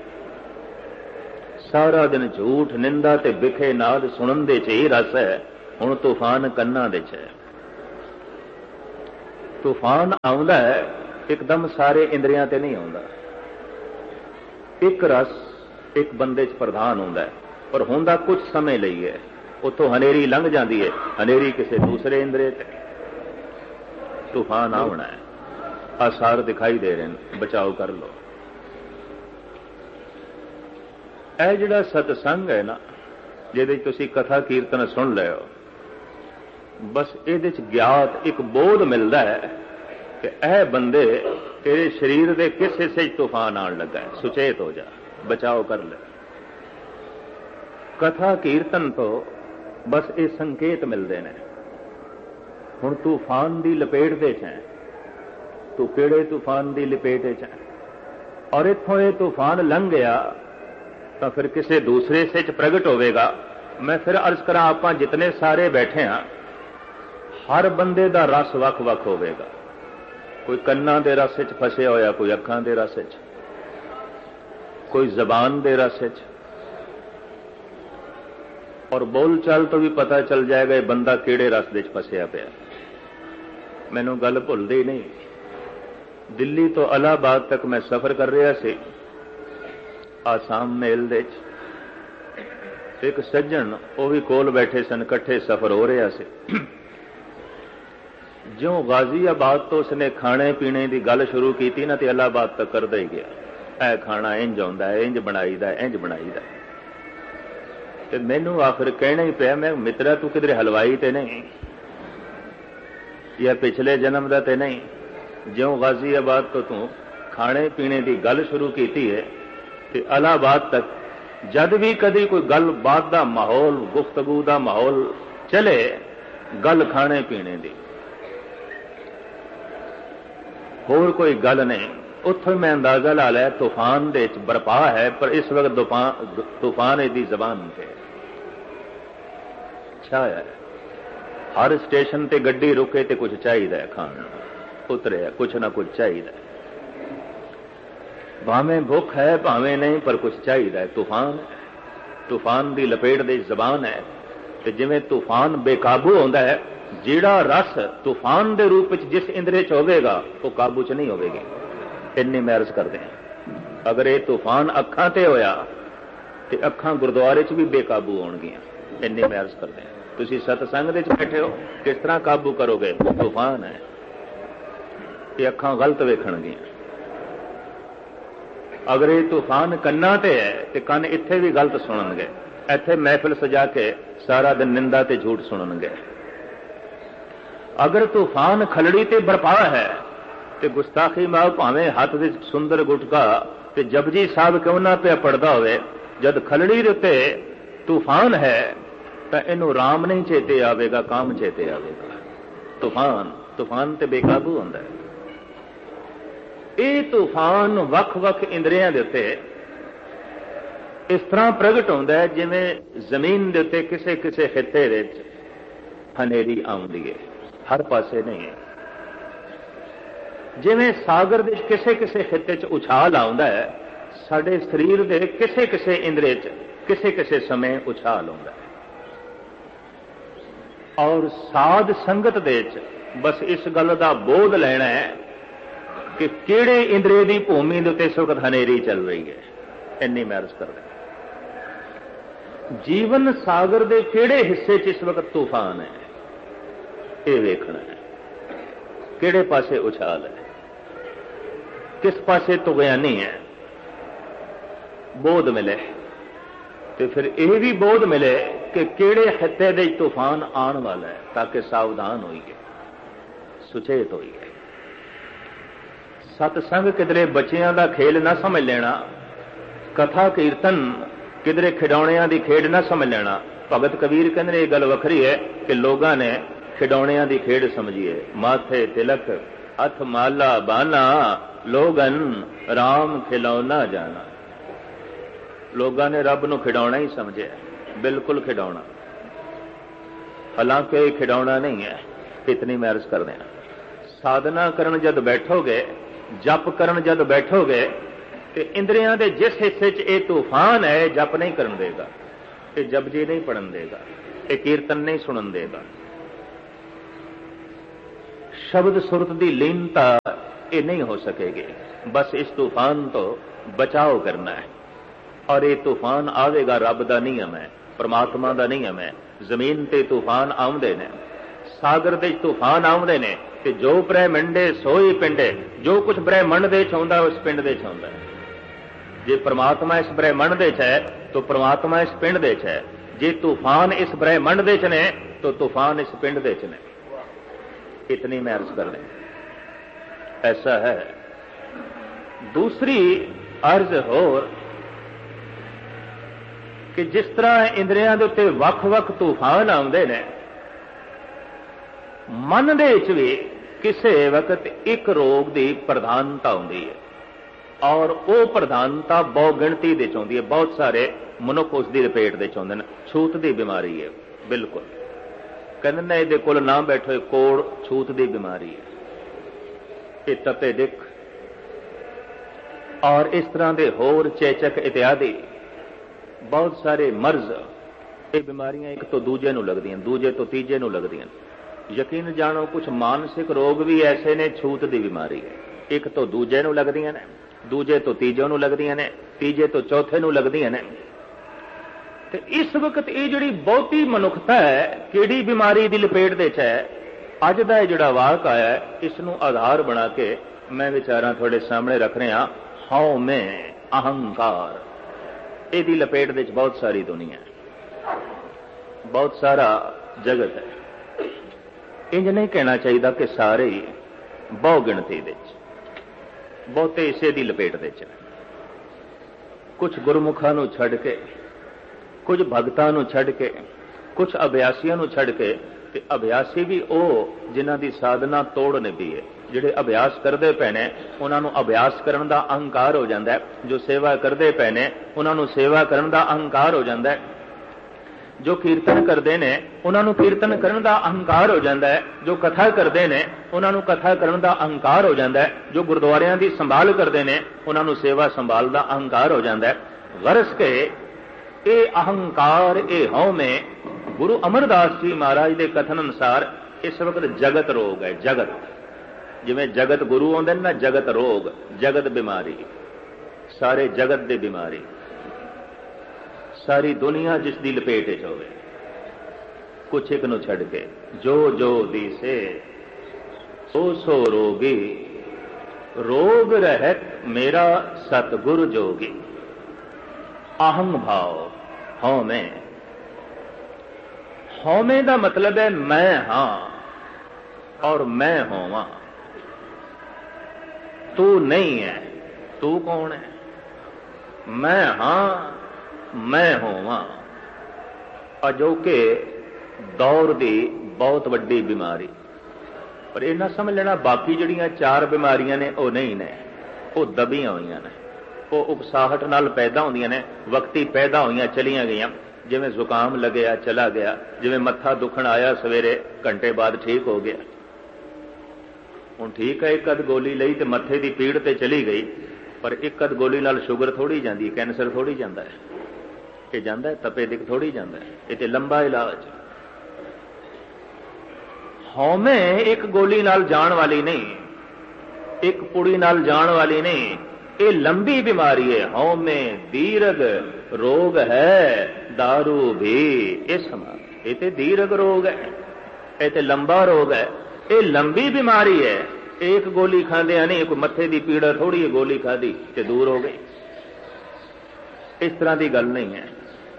ਸਾਰਾ ਦਿਨ ਝੂਠ, ਨਿੰਦਾ ਤੇ ਵਿਖੇ ਨਾਦ ਸੁਣਨ ਦੇ 'ਚ ਹੀ ਰਸ ਹੈ, ਹੁਣ ਤੂਫਾਨ ਕੰਨਾਂ ਦੇ 'ਚ ਹੈ। तूफान आउंदा है एकदम सारे इंद्रियां ते नहीं आउंदा। एक रस एक बंदे च प्रधान होंदा है, पर होंदा कुछ समय ਲਈ है। उतों हनेरी लंघ जाती है, हनेरी किसी दूसरे इंद्रिय ते। तूफान आउना है, आसार दिखाई दे रहे हैं, बचाव कर लो। ਇਹ ਜਿਹੜਾ सतसंग है ना, ਜਿਹਦੇ ਤੁਸੀਂ कथा कीर्तन सुन लियो, बस ਇਹਦੇ ਚ ਗਿਆਤ ਇੱਕ ਬੋਧ ਮਿਲਦਾ ਹੈ कि ਇਹ ਬੰਦੇ तेरे शरीर के किस हिस्से तूफान आन लगा है, सुचेत हो जा, बचाव कर ले। कथा कीर्तन तो बस ये संकेत मिलते हैं। हुण तूफान की लपेट दे च है, तू किहड़े तूफान की लपेट च है, और इत्थों ये तूफान लंघ गया तो फिर किसी दूसरे से च प्रगट होवेगा। मैं फिर अर्ज करा, आप जितने सारे बैठे हाँ, हर बंदे का रस वख वख होवेगा। कोई कन्ना दे रस च फसे होया, कोई अखां दे रस च, कोई जबान दे रस च, और बोल चाल तो भी पता चल जाएगा ये बंदा किहड़े रस दे च फसिया पिया। मैनू गल भुलदी नहीं, दिल्ली तो इलाहाबाद तक मैं सफर कर रहा सी, आसाम मेल दे च। एक सज्जन वो भी कोल बैठे सन, कट्ठे सफर हो रहा से। जो गाजियाबाद तो उसने खाने पीने की गल शुरू की ना, तो इलाहाबाद तक करदा ही गया। ऐ खाना इंज आउंदा है, इंज बनाईदा, इंज बनाईदा। ते मैनू आखिर कहना ही पिया, मैं मित्रा तू किधरे हलवाई ते नहीं, या पिछले जन्म दा ते नहीं, ज्यों गाजियाबाद तो तू खाने पीने की गल शुरू की है, ते इलाहाबाद तक जद भी कदी कोई गल बात का माहौल, गुफ्तगू का माहौल चले, गल खाने पीने की, होर कोई गल नहीं। उत्थों मैं अंदाजा ला लिया तूफान दे बरपा है, पर इस वक्त तूफान इसकी जबान से छाया है। हर स्टेशन ते गड्डी रुके तो कुछ चाहिए खाण, उतरे कुछ ना कुछ चाहिए, भावें भुख है भावें नहीं, पर कुछ चाहिए। तूफान तूफान की लपेट दे जबान है। तो जिवें तूफान बेकाबू होंदा है, जिहड़ा रस तूफान के रूप में जिस इंद्रिय च होवेगा वो काबू च नहीं होवेगी। इन्नी मैं अर्ज करते हैं, अगर ये तूफान अखां ते होया तो अखां गुरुद्वारे च भी बेकाबू होणगियां। इन्नी मैं अर्ज करते हैं, तुसीं सतसंग दे च बैठे हो, किस तरह काबू करोगे? तूफान है, ये अखां गलत वेखणगियां। अगर ये तूफान कन्ना ते है तो कन इत्थे भी गलत सुनणगे, इत्थे महफिल सजा के सारा दिन निंदा ते झूठ सुनणगे। अगर तूफान खलड़ी ते बरपा है तो गुस्ताखी माओ, भावें हाथ विच सुंदर गुटका ते जपजी साहब क्यों ना पे पढ़दा होवे, जद खलड़ी दे उत्ते तूफान है तो इनू राम नहीं चेते आवेगा, काम चेते आवेगा। तूफान तूफान ते बेकाबू होंदा है। ये तूफान वख वख इंद्रियां दे उत्ते इस तरह प्रगट होंदा है जिवें जमीन दे उत्ते किसे किसे खित्ते विच हनेरी आउंदी है, हर पासे नहीं है। जिवें सागर दे किसे किसे खित्ते च उछाल आउंदा है, साडे शरीर दे किसे किसे इंद्रिय च किसे किसे समय उछाल आउंदा है। और साध संगत दे च बस इस गल दा बोध लेना है कि किहड़े इंद्रिय की भूमि दे उत्ते इस वक्त हनेरी चल रही है। इन्नी मैं अर्ज करदा, जीवन सागर दे किहड़े हिस्से च इस वक्त तूफान है, ये वेखना है। किहड़े पासे उछाल है, किस पासे तुगयानी है, बोध मिले तो फिर यह भी बोध मिले कि किहड़े खित्ते दे तूफान आने वाला है, ताकि सावधान होइए, सुचेत होइए। सतसंग किधरे बच्चियां दा खेल ना समझ लेना, कथा कीर्तन किधरे खिडौणियां दी खेड ना समझ लेना। भगत कबीर कहते ये गल वखरी है कि लोगों ने खिडौणियां दी खेड समझिए, माथे तिलक हथ माला बाना, लोगन राम खिलौना जाना। लोगों ने रब नूं खिडौना ही समझे, बिल्कुल खिडौना, हालांकि ये खिडौना नहीं है। इतनी मैं अर्ज कर दें, साधना करन जद बैठोगे, जप करन जद बैठोगे तो इंद्रियां दे जिस हिस्से च ये तूफान है, जप नहीं करन देगा, ये जपजी नहीं पढ़न देगा, ये कीर्तन नहीं सुनन देगा। शब्द सुरत की लीनता ये नहीं हो सकेगी। बस इस तूफान तो बचाव करना है। और ये तूफान आवेगा रब का नियम है, परमात्मा का नियम है। जमीन ते तूफान आउंदे ने, सागर दे तूफान आउंदे ने, ते जो ब्रह्मंडे सोई पिंडे, जो कुछ ब्रह्मंड दे च आउंदा उस पिंड दे च आउंदा है। जे परमात्मा इस ब्रह्मंड दे च है तो परमात्मा इस पिंड दे च है। जे तूफान इस ब्रह्मंड दे च ने तो तूफान इस पिंड दे च ने। इतनी मैं अर्ज कर लें, ऐसा है। दूसरी अर्ज होर कि जिस तरह इंद्रियां दे उत्ते वख-वख तूफान आउंदे ने, मन दे विच भी किसी वक्त एक रोग की प्रधानता होंदी है और वो प्रधानता बहु गिणती दे चौंदी है। बहुत सारे मनुख उसकी लपेट दे चौंदे ने। छूत की बीमारी है, बिल्कुल कहते ने इहदे कोल ना बैठो, कोड़ छूत की बीमारी है। ये तपे दिख और इस तरह के होर चेचक इत्यादि बहुत सारे मर्ज, ये बीमारियां एक तो दूजे नूं लगदियां, दूजे तो तीजे नूं लगदियां। यकीन जानो कुछ मानसिक रोग भी ऐसे ने, छूत की बीमारी है, एक तो दूजे नूं लगदियां ने, दूजे तो तीजे नूं लगदियां ने, तीजे तो चौथे नूं लगदियां ने। ते इस वक्त ये जिहड़ी बहुती मनुखता है किहड़ी बीमारी की लपेट दे च है, अज दा जिहड़ा वाक आया है इसनूं आधार बना के मैं विचारां तुहाडे सामने रख रहा। हौ में अहंकार, इहदी लपेट दे च बहुत सारी दुनिया है, बहुत सारा जगत है। इंज नहीं कहना चाहिए कि सारे ही बहु गिणती दे च, बहुते इसे दी लपेट दे च। कुछ गुरमुखां नूं छड्ड के, कुछ भगतां नूं छड्ड के, कुछ अभ्यासियों नूं छड्ड के, ते अभ्यासी भी वो जिन्हां दी साधना तोड़ निभी है। जिहड़े अभ्यास करते पे ने उन्हां नूं अभ्यास करन दा अहंकार हो जाता है, जो सेवा करते पे ने उन्हां नूं सेवा करन दा अहंकार हो जाता है, जो कीर्तन करते हैं उन्हां नूं कीर्तन करन दा अहंकार हो जाता है, जो कथा करते हैं उन्हां नूं कथा करन दा अहंकार हो जाता है, जो गुरुद्वारियां दी संभाल करते हैं उन्हां नूं सेवा संभाल दा अहंकार हो जाता है। गरज के ये अहंकार, ये हौ में गुरु अमरदास जी महाराज के कथन अनुसार इस वक्त जगत रोग है। जगत जिवें जगत गुरु आउंदे ना, जगत रोग, जगत बीमारी, सारे जगत की बीमारी, सारी दुनिया जिसकी लपेट च होवे, कुछ एक नूं छड्ड के। जो जो दिसे सो सो रोगी, रोग रहत मेरा सतगुर जोगी। अहं भाव, हौ में, हौ में का मतलब है मैं हां और मैं होवां। तू नहीं है, तू कौन है? मैं हां मैं होवां। अजोके दौर की बहुत वड्डी बीमारी। पर इन्ना समझ लेना बाकी जड़ियां चार बीमारियां ने वो नहीं ने, वो दबियां हुई ने, वो उपसाहट नाल पैदा होंदियां ने, वक्ती पैदा होईयां चलियां गईयां। जिवें जुकाम लगे चला गया, जिवें मत्था दुखण आया सवेरे घंटे बाद ठीक हो गया। हुण ठीक है, एक अद गोली लई ते मत्थे की पीड़ ते चली गई, पर एक अद गोली नाल शुगर थोड़ी जाती, कैंसर थोड़ी जाता है, ये जाता है तपे दिख थोड़ी जाता है, ये ते लंबा इलाज। हौमे एक गोली नाल जान वाली नहीं, एक पुड़ी नाल जान वाली नहीं, ये लंबी बीमारी है। हौमे दीर्घ रोग है, दारू भी इस समान। ये ते दीर्घ रोग है, ये ते लंबा रोग है, ये लंबी बीमारी है। एक गोली खांदे नहीं, कोई मत्थे की पीड़ा थोड़ी है, गोली खाधी ते दूर हो गई, इस तरह की गल नहीं है।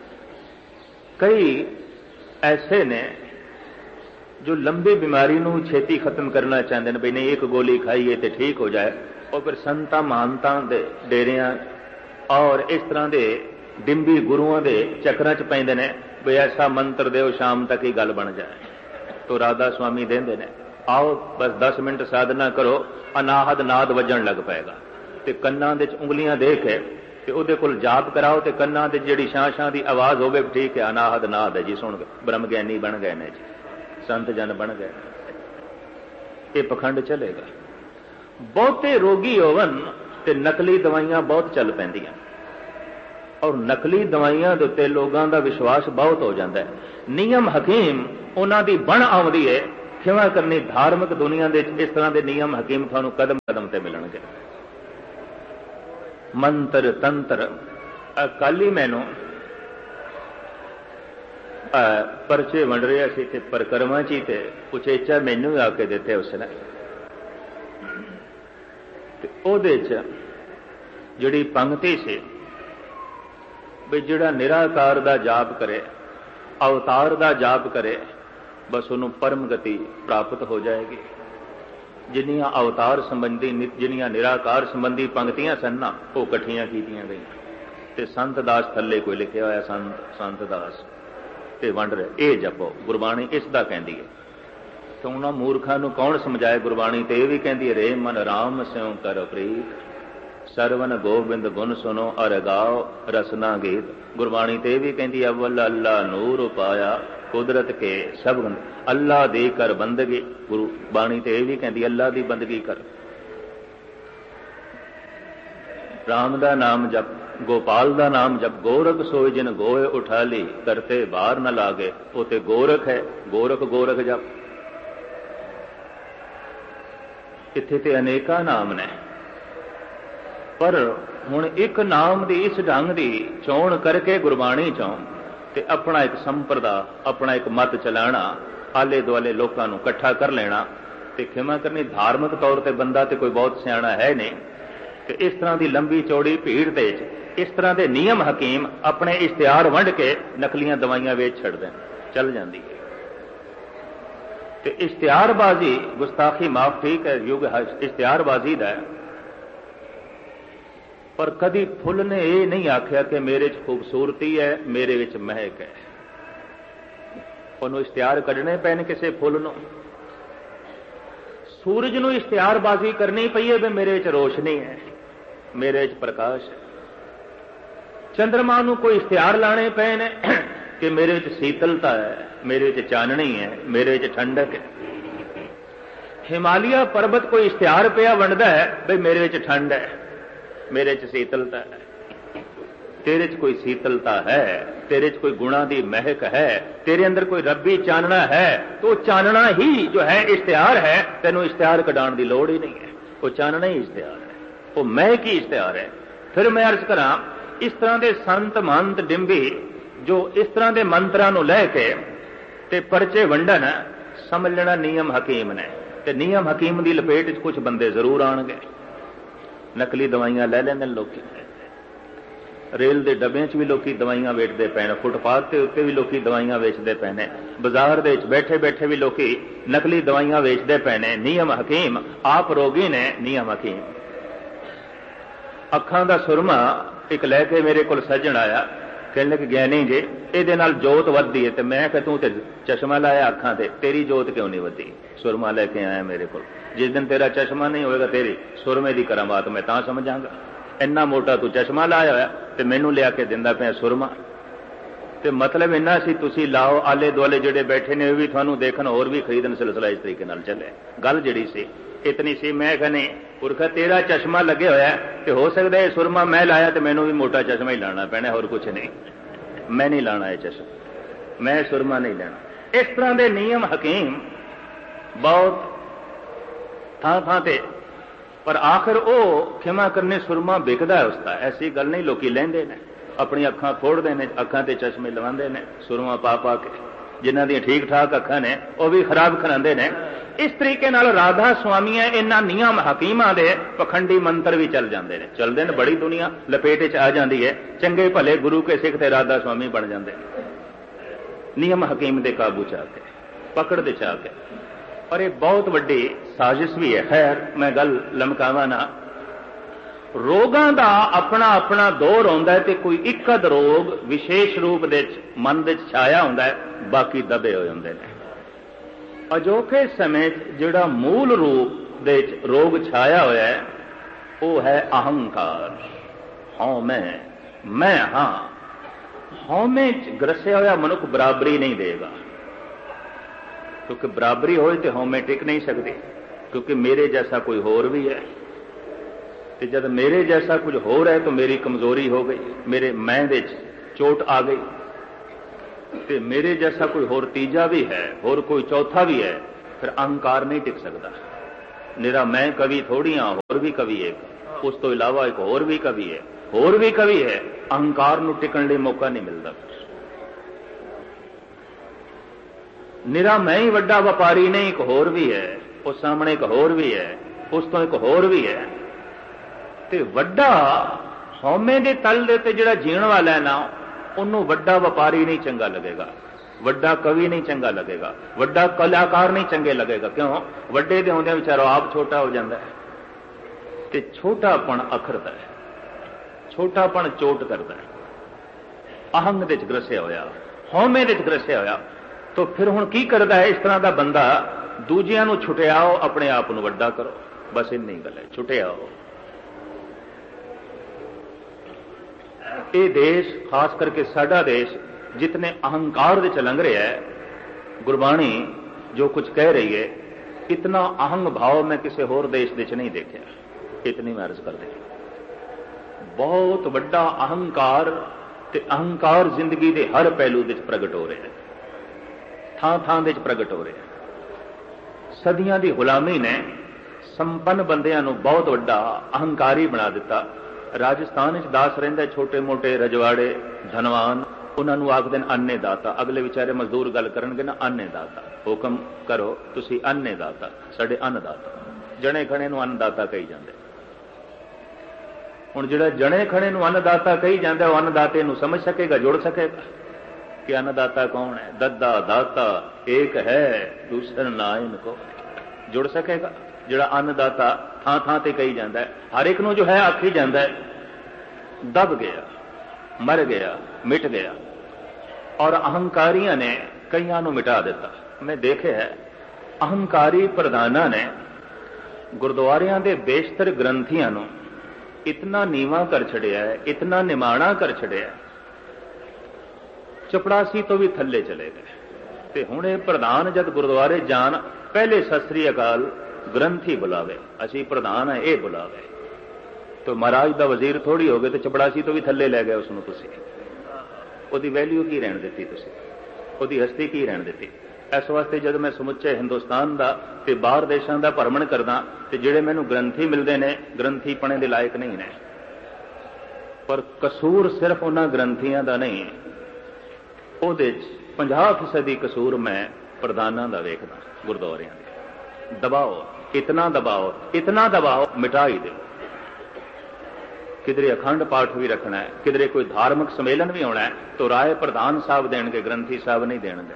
कई ऐसे ने जो लंबी बीमारी नूं छेती खत्म करना चाहते हैं, भी नहीं एक गोली खाइए तो ठीक हो जाए, और फिर संतां महानतां दे डेरियां और इस तरह के डिंबी गुरुआं दे चक्रां च पैंदे ने, भी ऐसा मंत्र दो शाम तक ही गल बन जाए। तो राधा स्वामी देंदे ने, आओ बस दस मिनट साधना करो, अनाहद नाद वजन लग पाएगा, तो कन्नां दे उंगलियां दे के ते उहदे कोल जाप कराओ, तो कन्नां दे जिहड़ी शां शां दी आवाज़ होवे, ठीक है अनाहद नाद है जी, सुन ब्रह्म ज्ञानी बन गए ने जी, संत जन बन गए, ये पखंड चलेगा। बहुते रोगी होवन ते नकली दवाइयां बहुत चल पैंदियां, और नकली दवाइयां दे उत्ते लोगों का विश्वास बहुत हो जाता है। नियम हकीम उन्हां दी बण आउंदी है ਖਿਮਾ ਕਰਨੀ ਧਾਰਮਿਕ ਦੁਨੀਆ ਦੇ ਇਸ ਤਰ੍ਹਾਂ ਦੇ ਨਿਯਮ ਹਕੀਮ ਤੁਹਾਨੂੰ ਕਦਮ ਕਦਮ ਤੇ ਮਿਲਣਗੇ। ਮੰਤਰ ਤੰਤਰ ਕੱਲ ਹੀ ਮੈਨੂੰ ਪਰਚੇ ਵੰਡ ਰਿਹਾ ਸੀ ਤੇ ਪਰਿਕਰਮਾ ਜੀ ਤੇ ਉਚੇਚਾ ਮੈਨੂੰ ਆ ਕੇ ਦਿੱਤੇ ਉਸਨੇ, ਤੇ ਉਹਦੇ ਚ ਜਿਹੜੀ ਪੰਕਤੀ ਸੀ ਵੀ ਜਿਹੜਾ ਨਿਰਾਕਾਰ ਦਾ ਜਾਪ ਕਰੇ, ਅਵਤਾਰ ਦਾ ਜਾਪ ਕਰੇ, ਬਸ ਉਹਨੂੰ ਪਰਮ ਗਤੀ ਪ੍ਰਾਪਤ ਹੋ ਜਾਏਗੀ। ਜਿੰਨੀਆਂ ਅਵਤਾਰ ਸੰਬੰਧੀ ਜਿੰਨੀਆਂ ਨਿਰਾਕਾਰ ਸੰਬੰਧੀ ਪੰਕਤੀਆਂ ਸਨ ਨਾ, ਉਹ ਇਕੱਠੀਆਂ ਕੀਤੀਆਂ ਗਈਆਂ ਤੇ ਸੰਤ ਦਾਸ ਥੱਲੇ ਕੋਈ ਲਿਖਿਆ ਹੋਇਆ ਸੰਤ ਸੰਤ ਦਾਸ ਤੇ ਵੰਡ ਰਿਹਾ, ਇਹ ਜਪੋ। ਗੁਰਬਾਣੀ ਇਸ ਦਾ ਕਹਿੰਦੀ ਹੈ। ਤੇ ਉਹਨਾਂ ਮੂਰਖਾਂ ਨੂੰ ਕੌਣ ਸਮਝਾਏ? ਗੁਰਬਾਣੀ ਤੇ ਇਹ ਵੀ ਕਹਿੰਦੀ ਹੈ, ਰੇ ਮਨ ਰਾਮ ਸਿਉ ਕਰ ਪ੍ਰੀਤ, ਸਰਵਨ ਗੋਬਿੰਦ ਗੁਣ ਸੁਨੋ ਅਰ ਗਾਓ ਰਸਨਾ ਗੀਤ। ਗੁਰਬਾਣੀ ਤੇ ਇਹ ਵੀ ਕਹਿੰਦੀ ਹੈ, ਅਵਲ ਅੱਲਾ ਨੂਰ ਪਾਇਆ ਕੁਦਰਤ ਕੇ ਸਭ ਗੁਣ, ਅੱਲਾ ਦੀ ਕਰ ਬੰਦਗੀ। ਗੁਰੂ ਬਾਣੀ ਤੇ ਇਹ ਵੀ ਕਹਿੰਦੀ ਅੱਲਾ ਦੀ ਬੰਦਗੀ ਕਰ। ਰਾਮ ਦਾ ਨਾਮ ਜਪ, ਗੋਪਾਲ ਦਾ ਨਾਮ ਜਪ, ਗੋਰਖ ਸੋਇ ਜਿਨ ਗੋਏ ਉਠਾਲੀ, ਕਰਤੇ ਬਾਹਰ ਨਾ ਲਾਗੇ। ਉਹ ਤੇ ਗੋਰਖ ਹੈ, ਗੋਰਖ ਗੋਰਖ ਜਪ। ਇੱਥੇ ਤੇ ਅਨੇਕਾਂ ਨਾਮ ਨੇ, ਪਰ ਹੁਣ ਇੱਕ ਨਾਮ ਦੀ ਇਸ ਢੰਗ ਦੀ ਚੋਣ ਕਰਕੇ ਗੁਰਬਾਣੀ ਚੋਂ ਤੇ ਆਪਣਾ ਇੱਕ ਸੰਪਰਦਾ, ਆਪਣਾ ਇੱਕ ਮਤ ਚਲਾਣਾ, ਆਲੇ ਦੁਆਲੇ ਲੋਕਾਂ ਨੂੰ ਇਕੱਠਾ ਕਰ ਲੈਣਾ। ਤੇ ਖਿਮਾ ਕਰਨੀ ਧਾਰਮਿਕ ਤੌਰ ਤੇ ਬੰਦਾ ਤੇ ਕੋਈ ਬਹੁਤ ਸਿਆਣਾ ਹੈ ਨਹੀਂ, ਤੇ ਇਸ ਤਰ੍ਹਾਂ ਦੀ ਲੰਬੀ ਚੌੜੀ ਭੀੜ ਦੇ ਵਿੱਚ ਇਸ ਤਰ੍ਹਾਂ ਦੇ ਨਿਯਮ ਹਕੀਮ ਆਪਣੇ ਇਸ਼ਤਿਹਾਰ ਵੰਡ ਕੇ ਨਕਲੀਆਂ ਦਵਾਈਆਂ ਵੇਚ ਛੱਡਦੇ ਨੇ, ਚੱਲ ਜਾਂਦੀ ਹੈ। ਤੇ ਇਸ਼ਤਿਹਾਰਬਾਜ਼ੀ ਗੁਸਤਾਖੀ ਮਾਫ, ਠੀਕ ਹੈ, ਯੁੱਗ ਇਸ਼ਤਿਹਾਰਬਾਜ਼ੀ ਦਾ, ਪਰ ਕਦੀ ਫੁੱਲ ਨੇ ਇਹ ਨਹੀਂ ਆਖਿਆ ਕਿ ਮੇਰੇ 'ਚ ਖੂਬਸੂਰਤੀ ਹੈ, ਮੇਰੇ ਵਿੱਚ ਮਹਿਕ ਹੈ। ਉਹਨੂੰ ਇਸ਼ਤਿਹਾਰ ਕੱਢਣੇ ਪਏ ਨੇ ਕਿਸੇ ਫੁੱਲ ਨੂੰ। ਸੂਰਜ ਨੂੰ ਇਸ਼ਤਿਹਾਰਬਾਜ਼ੀ ਕਰਨੀ ਪਈ ਹੈ ਵੀ ਮੇਰੇ 'ਚ ਰੋਸ਼ਨੀ ਹੈ, ਮੇਰੇ 'ਚ ਪ੍ਰਕਾਸ਼ ਹੈ। ਚੰਦਰਮਾ ਨੂੰ ਕੋਈ ਇਸ਼ਤਿਹਾਰ ਲਾਣੇ ਪਏ ਨੇ ਕਿ ਮੇਰੇ 'ਚ ਸੀਤਲਤਾ ਹੈ, ਮੇਰੇ 'ਚ ਚਾਨਣੀ ਹੈ, ਮੇਰੇ 'ਚ ਠੰਡਕ ਹੈ। ਹਿਮਾਲਿਆ ਪਰਬਤ ਕੋਈ ਇਸ਼ਤਿਹਾਰ ਪਿਆ ਵੰਡਦਾ ਹੈ ਵੀ ਮੇਰੇ 'ਚ ਠੰਡ ਹੈ, ਮੇਰੇ 'ਚ ਸੀਤਲਤਾ ਹੈ। ਤੇਰੇ 'ਚ ਕੋਈ ਸੀਤਲਤਾ ਹੈ, ਤੇਰੇ 'ਚ ਕੋਈ ਗੁਣਾ ਦੀ ਮਹਿਕ ਹੈ, ਤੇਰੇ ਅੰਦਰ ਕੋਈ ਰੱਬੀ ਚਾਨਣਾ ਹੈ, तो ਚਾਨਣਾ ਹੀ ਜੋ ਹੈ ਇਸ਼ਤਿਹਾਰ ਹੈ। ਤੈਨੂੰ ਇਸ਼ਤਿਹਾਰ ਕਢਾਉਣ ਦੀ ਲੋੜ ਹੀ ਨਹੀਂ ਹੈ, ਉਹ ਚਾਨਣਾ ਹੀ ਇਸ਼ਤਿਹਾਰ ਹੈ, ਉਹ ਮਹਿਕ ਹੀ ਇਸ਼ਤਿਹਾਰ ਹੈ। ਫਿਰ ਮੈਂ ਅਰਜ਼ ਕਰਾਂ, ਇਸ ਤਰ੍ਹਾਂ ਦੇ ਸੰਤ ਮੰਤ ਡਿੰਬੀ ਜੋ ਇਸ ਤਰ੍ਹਾਂ ਦੇ ਮੰਤਰਾਂ ਨੂੰ ਲੈ ਕੇ ਤੇ ਪਰਚੇ ਵੰਡਣ, ਸਮਝ ਲੈਣਾ ਨਿਯਮ ਹਕੀਮ ਨੇ। ਤੇ ਨਿਯਮ ਹਕੀਮ ਦੀ ਲਪੇਟ 'ਚ ਕੁਝ ਬੰਦੇ ਜ਼ਰੂਰ ਆਉਣਗੇ। ਨਕਲੀ ਦਵਾਈਆਂ ਲੈ ਲੈਂਦੇ ਨੇ ਲੋਕੀ, ਰੇਲ ਦੇ ਡੱਬਿਆਂ 'ਚ ਵੀ ਲੋਕੀ ਦਵਾਈਆਂ ਵੇਚਦੇ ਪਏ ਨੇ, ਫੁੱਟਪਾਥ ਦੇ ਉੱਤੇ ਵੀ ਲੋਕੀ ਦਵਾਈਆਂ ਵੇਚਦੇ ਪਏ ਨੇ, ਬਾਜ਼ਾਰ ਦੇ ਵਿੱਚ ਬੈਠੇ ਬੈਠੇ ਵੀ ਲੋਕੀ ਨਕਲੀ ਦਵਾਈਆਂ ਵੇਚਦੇ ਪਏ ਨੇ। ਨਿਯਮ ਹਕੀਮ ਆਪ ਰੋਗੀ ਨੇ, ਨਿਯਮ ਹਕੀਮ। ਅੱਖਾਂ ਦਾ ਸੁਰਮਾ ਇੱਕ ਲੈ ਕੇ ਮੇਰੇ ਕੋਲ ਸੱਜਣ ਆਇਆ, ਕਹਿਣ ਲੱਗੇ ਗਿਆਨੀ ਜੀ ਇਹਦੇ ਨਾਲ ਜੋਤ ਵੱਧਦੀ ਹੈ। ਤੇ ਮੈਂ ਕਿਹਾ ਤੂੰ ਤੇ ਚਸ਼ਮਾ ਲਾਇਆ ਅੱਖਾਂ ਤੇ, ਤੇਰੀ ਜੋਤ ਕਿਉਂ ਨਹੀਂ ਵੱਧਦੀ? ਸੁਰਮਾ ਲੈ ਕੇ ਆਇਆ ਮੇਰੇ ਕੋਲ। ਜਿਸ ਦਿਨ ਤੇਰਾ ਚਸ਼ਮਾ ਨਹੀਂ ਹੋਏਗਾ ਤੇਰੀ ਸੁਰਮੇ ਦੀ ਕਰਾਮਾਤ ਮੈਂ ਤਾਂ ਸਮਝਾਂਗਾ। ਇੰਨਾ ਮੋਟਾ ਤੂੰ ਚਸ਼ਮਾ ਲਾਇਆ ਹੋਇਆ ਤੇ ਮੈਨੂੰ ਲਿਆ ਕੇ ਦਿੰਦਾ ਪਿਆ ਸੁਰਮਾ। ਤੇ ਮਤਲਬ ਇੰਨਾ ਸੀ ਤੁਸੀਂ ਲਾਓ, ਆਲੇ ਦੁਆਲੇ ਜਿਹੜੇ ਬੈਠੇ ਨੇ ਉਹ ਵੀ ਤੁਹਾਨੂੰ ਦੇਖਣ, ਹੋਰ ਵੀ ਖਰੀਦਣ, ਸਿਲਸਿਲਾ ਇਸ ਤਰੀਕੇ ਨਾਲ ਚੱਲੇ। ਗੱਲ ਜਿਹੜੀ ਸੀ ਇਤਨੀ ਸੀ। ਮੈਂ ਕਹਿੰਦੇ ਪੁਰਖਾ ਤੇਰਾ ਚਸ਼ਮਾ ਲੱਗੇ ਹੋਇਆ ਤੇ ਹੋ ਸਕਦਾ ਇਹ ਸੁਰਮਾ ਮੈਂ ਲਾਇਆ ਤੇ ਮੈਨੂੰ ਵੀ ਮੋਟਾ ਚਸ਼ਮਾ ਹੀ ਲਾਣਾ ਪੈਣਾ, ਹੋਰ ਕੁਝ ਨਹੀਂ। ਮੈਂ ਨਹੀਂ ਲਾਣਾ ਇਹ ਚਸ਼ਮਾ, ਮੈਂ ਸੁਰਮਾ ਨਹੀਂ ਲੈਣਾ। ਇਸ ਤਰ੍ਹਾਂ ਦੇ ਨਿਯਮ ਹਕੀਮ ਬਹੁਤ ਥਾਂ ਥਾਂ ਤੇ, ਪਰ ਆਖਰ ਉਹ ਖਿਮਾ ਕਰਨੇ ਸੁਰਮਾ ਵਿਕਦਾ ਉਸਦਾ। ਐਸੀ ਗੱਲ ਨਹੀਂ, ਲੋਕੀ ਲੈਂਦੇ ਨੇ, ਆਪਣੀ ਅੱਖਾਂ ਫੋੜਦੇ ਨੇ, ਅੱਖਾਂ ਤੇ ਚਸ਼ਮੇ ਲਵਾਉਂਦੇ ਨੇ ਸੁਰਮਾ ਪਾ ਪਾ ਕੇ। ਜਿਨ੍ਹਾਂ ਦੀਆਂ ਠੀਕ ਠਾਕ ਅੱਖਾਂ ਨੇ ਉਹ ਵੀ ਖਰਾਬ ਖਰਾਂਦੇ ਨੇ। ਇਸ ਤਰੀਕੇ ਨਾਲ ਰਾਧਾ ਸੁਆਮੀਆਂ ਇਹਨਾਂ ਨਿਯਮ ਹਕੀਮਾਂ ਦੇ ਪਖੰਡੀ ਮੰਤਰ ਵੀ ਚੱਲ ਜਾਂਦੇ ਨੇ, ਚੱਲਦੇ ਨੇ। ਬੜੀ ਦੁਨੀਆ ਲਪੇਟ 'ਚ ਆ ਜਾਂਦੀ ਹੈ, ਚੰਗੇ ਭਲੇ ਗੁਰੂ ਕੇ ਸਿੱਖ ਤੇ ਰਾਧਾ ਸੁਆਮੀ ਬਣ ਜਾਂਦੇ ਨੇ ਨਿਯਮ ਹਕੀਮ ਦੇ ਕਾਬੂ 'ਚ ਆ ਕੇ, ਪਕੜ ਦੇ 'ਚ ਆ ਕੇ। ਪਰ ਇਹ ਬਹੁਤ ਵੱਡੀ ਸਾਜ਼ਿਸ਼ ਵੀ ਹੈ। ਖੈਰ ਮੈਂ ਗੱਲ ਲਮਕਾਵਾਂ ਨਾ। ਰੋਗਾਂ ਦਾ ਆਪਣਾ ਆਪਣਾ ਦੌਰ ਆਉਂਦਾ ਹੈ ਤੇ ਕੋਈ ਇੱਕ ਅੱਧ ਰੋਗ ਵਿਸ਼ੇਸ਼ ਰੂਪ ਦੇ ਮਨ ਦੇ ਛਾਇਆ ਹੁੰਦਾ ਹੈ, ਬਾਕੀ ਦਬੇ ਹੋਏ ਹੁੰਦੇ ਨੇ। ਅਜੋਕੇ ਸਮੇਂ 'ਚ ਜਿਹੜਾ ਮੂਲ ਰੂਪ ਦੇ ਰੋਗ ਛਾਇਆ ਹੋਇਆ ਹੈ ਉਹ ਹੈ ਅਹੰਕਾਰ, ਹਉਮੈ, ਮੈਂ ਹਾਂ। ਹਉਮੈ 'ਚ ਗਰਸਿਆ ਹੋਇਆ ਮਨੁੱਖ ਬਰਾਬਰੀ ਨਹੀਂ ਦੇਗਾ, ਕਿਉਂਕਿ ਬਰਾਬਰੀ ਹੋਏ ਤੇ ਹਉਮੈ ਟਿਕ ਨਹੀਂ ਸਕਦੀ। ਕਿਉਂਕਿ ਮੇਰੇ ਜੈਸਾ ਕੋਈ ਹੋਰ ਵੀ ਹੈ, ਤੇ ਜਦ ਮੇਰੇ ਜੈਸਾ ਕੁਝ ਹੋਰ ਹੈ ਤਾਂ ਮੇਰੀ ਕਮਜ਼ੋਰੀ ਹੋ ਗਈ, ਮੇਰੇ ਮੈਂ ਦੇ 'ਚ ਚੋਟ ਆ ਗਈ। ਤੇ ਮੇਰੇ ਜੈਸਾ ਕੋਈ ਹੋਰ ਤੀਜਾ ਵੀ ਹੈ, ਹੋਰ ਕੋਈ ਚੌਥਾ ਵੀ ਹੈ, फिर अहंकार नहीं टिक सकता। निरा मैं कवि थोड़ी हाँ, होर भी कवि एक, उस तो इलावा एक होर भी कवि है, होर भी कवि है, अहंकार नूं टिकण लई मौका नहीं मिलता। निरा मैं ही वड्डा व्यापारी नहीं, एक होर भी है, उस सामने एक होर भी है, उस तो एक होर भी है। ते वड्डा हौमे दे तल दे ते जिहड़ा जीण वाला है ना, उन्होंने वड्डा व्यापारी नहीं चंगा लगेगा, वड्डा कवि नहीं चंगा लगेगा, वड्डा कलाकार नहीं चंगे लगेगा। क्यों? वड्डे दे होंदे विचारो आप छोटा हो जाता है, ते छोटापन अखरदा है, छोटापन चोट करता है, अहंग दे च ग्रसिया होया, हौमे दे च ग्रसिया होया। तो फिर हुण की करदा है इस तरह का बंदा? दूजियां नूं छुटियाओ, अपने आप नूं वड्डा करो, बस इन्नी गल है, छुटियाओ। ये देश, खास करके साडा देश, जितने अहंकार दे च लंघ रहा है, गुरबाणी जो कुछ कह रही है, इतना अहंग भाव मैं किसी होर देश दे च नहीं देखा। इतनी मैं अर्ज कर दी, बहुत वड्डा अहंकार, ते अहंकार जिंदगी के हर पहलू दे च प्रगट हो रहा है, थां थां दे च प्रगट हो रहा है। सदियां दी गुलामी ने संपन्न बंदियां नूं बहुत वड्डा अहंकारी बना दिता। राजस्थान च दास रहिंदा, छोटे मोटे रजवाड़े धनवान, उन्होंने आखते हैं अन्ने दाता। अगले विचारे मजदूर गल करनगे ना, अन्ने दाता, हुक्म करो तुसी अन्ने दाता, साडे अन्नदाता। जने खणे नूं अन्नदाता कही जांदे। हुण जिहड़ा जने खणे नूं अन्नदाता कही जांदा, वो अन्नदाते नूं समझ सकेगा, जुड़ सकेगा कि अन्नदाता कौन है? दद्दा दाता एक है, दूसरा ना इनको जुड़ सकेगा। जिहड़ा अन्नदाता थां थां ते कही जांदा है, हर एक नूं जो है आखी जांदा है, दब गया, मर गया, मिट गया। और अहंकारियों ने कईयां नूं मिटा दिता। मैं देखे है अहंकारी प्रधाना ने गुरुद्वारियां दे बेशतर ग्रंथियां नूं इतना नीवा कर छड़िया है, इतना निमाणा कर छड़िया है, चपड़ासी तो भी थल्ले चले गए। ते हुण इह प्रधान जद गुरुद्वारे जान, पहले सत श्री अकाल ग्रंथी बुलावे, असी प्रधान है ये बुलावे। तो महाराज दा वजीर थोड़ी हो गए, तो चपड़ासी तो भी थल्ले लै गए उसनूं। तुसीं ਉਹਦੀ वैल्यू की रहन दी, तुसीं ਉਹਦੀ हस्ती की रहन दी। इस वास्ते जब मैं समुचे हिंदुस्तान का ते बाहर देशों का भ्रमण करदा, ते जिहड़े मैनूं ग्रंथी मिलते हैं, ग्रंथी पढ़ने के लायक नहीं ने। पर कसूर सिर्फ उन्हां ग्रंथियां दा नहीं, ਉਹਦੇ पचास फीसदी कसूर मैं प्रधानां दा वेखदा। गुरुद्वारियां दे दबाओ, इतना दबाओ, इतना दबाओ, मिटा ही दो। किधरे अखंड पाठ भी रखना है, किधरे कोई धार्मिक सम्मेलन भी होना है, तो राय प्रधान साहब देणगे, ग्रंथी साहब नहीं देणगे।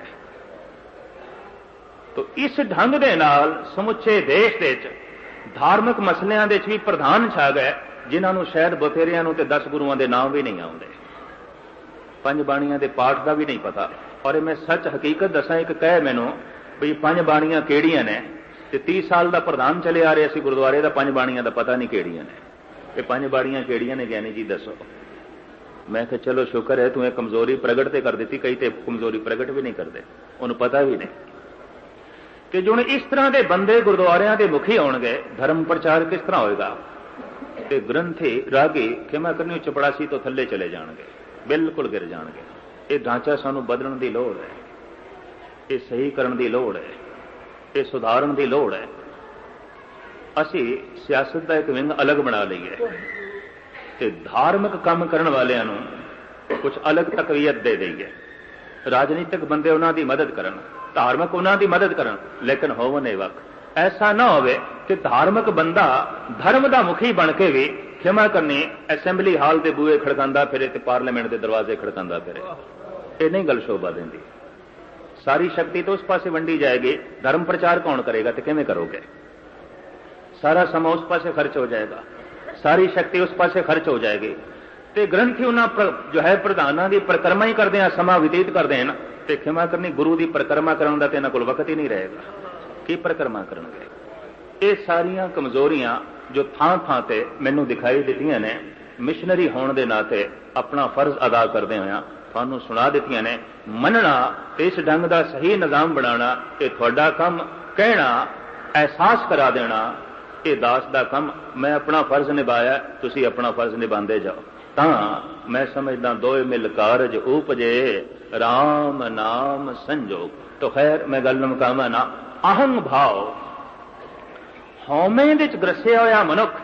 तो इस ढंग दे नाल समुचे देश दे च धार्मिक मसलियां दे च भी प्रधान छा गए, जिन्होंने शायद बथेरियां नूं ते दस गुरुआं दे नाम भी नहीं आउंदे, पंज बाणियां दे पाठ का भी नहीं पता। और मैं सच हकीकत दसा, एक कहे मैनूं भी पंज बाणियां किहड़ियां ने, ते तीस साल का प्रधान चले आ रहे सी गुरुद्वारे का, पंज बाणियां का पता नहीं किहड़ियां ने। ये पंज बाणियां किहड़ियां ने ज्ञानी जी दसो। मैं कहा चलो शुक्र है, तूं कमजोरी प्रगट ते कर दी, कई तो कमजोरी प्रगट भी नहीं करते, उन्हें पता भी नहीं कि जो इस तरह के बंदे गुरुद्वारियां के मुखी होणगे, धर्म प्रचार किस तरह होएगा? ते ग्रंथी रागी खिमा करनी चपड़ासी तो थले चले जाणगे, बिल्कुल गिर जाणगे। ये ढांचा सानू बदलण की लोड़ है, ये सही करन की लोड़ है, ये सुधारन की लोड़ है। असी सियासत का एक विंग अलग बना लीए, ते धार्मिक काम करने वालियां नूं कुछ अलग तकवीयत दे दईए। राजनीतिक बंदे उन्हां दी मदद करन, धार्मिक उन्हां दी मदद करन, लेकिन होवन ए वक्त ऐसा ना होवे कि धार्मिक बंदा धर्म का मुखी बन के भी खिमा करनी असैम्बली हाल के बूहे खड़कांदा फिरे ते पार्लीमेंट के दरवाजे खड़कांदा फिरे। ये नहीं गल शोभा देंदी। सारी शक्ति तो उस पासे वंडी जाएगी, धर्म प्रचार कौन करेगा तो किवें करोगे? सारा समा उस पासे खर्च हो जाएगा, सारी शक्ति उस पासे खर्च हो जाएगी। तो ग्रंथी उन्होंने जो है प्रधानों की परिक्रमा ही करते हैं, समा व्यतीत करते हैं, तो खिमा करनी गुरु की परिक्रमा करने का तो इन्होंने कोल वक्त ही नहीं रहेगा, की परिक्रमा करेंगे? ये सारिया कमजोरियां जो थां थां ते मैनू दिखाई दित्तियां ने, मिशनरी होने के नाते अपना फर्ज अदा करते हुए थानू सुना दित्तियां ने। मनना इस ढंग का सही निजाम बनाना ये तुहाडा काम, कहना एहसास करा देना ये दास का काम। मैं अपना फर्ज निभाया, तुसी अपना फर्ज निभाते जाओ, तां मैं समझदा दोए मिल कारज उपजे, राम नाम संजोग। तो खैर मैं गल मुकामा ना, ਅਹੰ ਭਾਵ, ਹਉਮੈ ਦੇ ਚ ਗਰਸਿਆ ਹੋਇਆ ਮਨੁੱਖ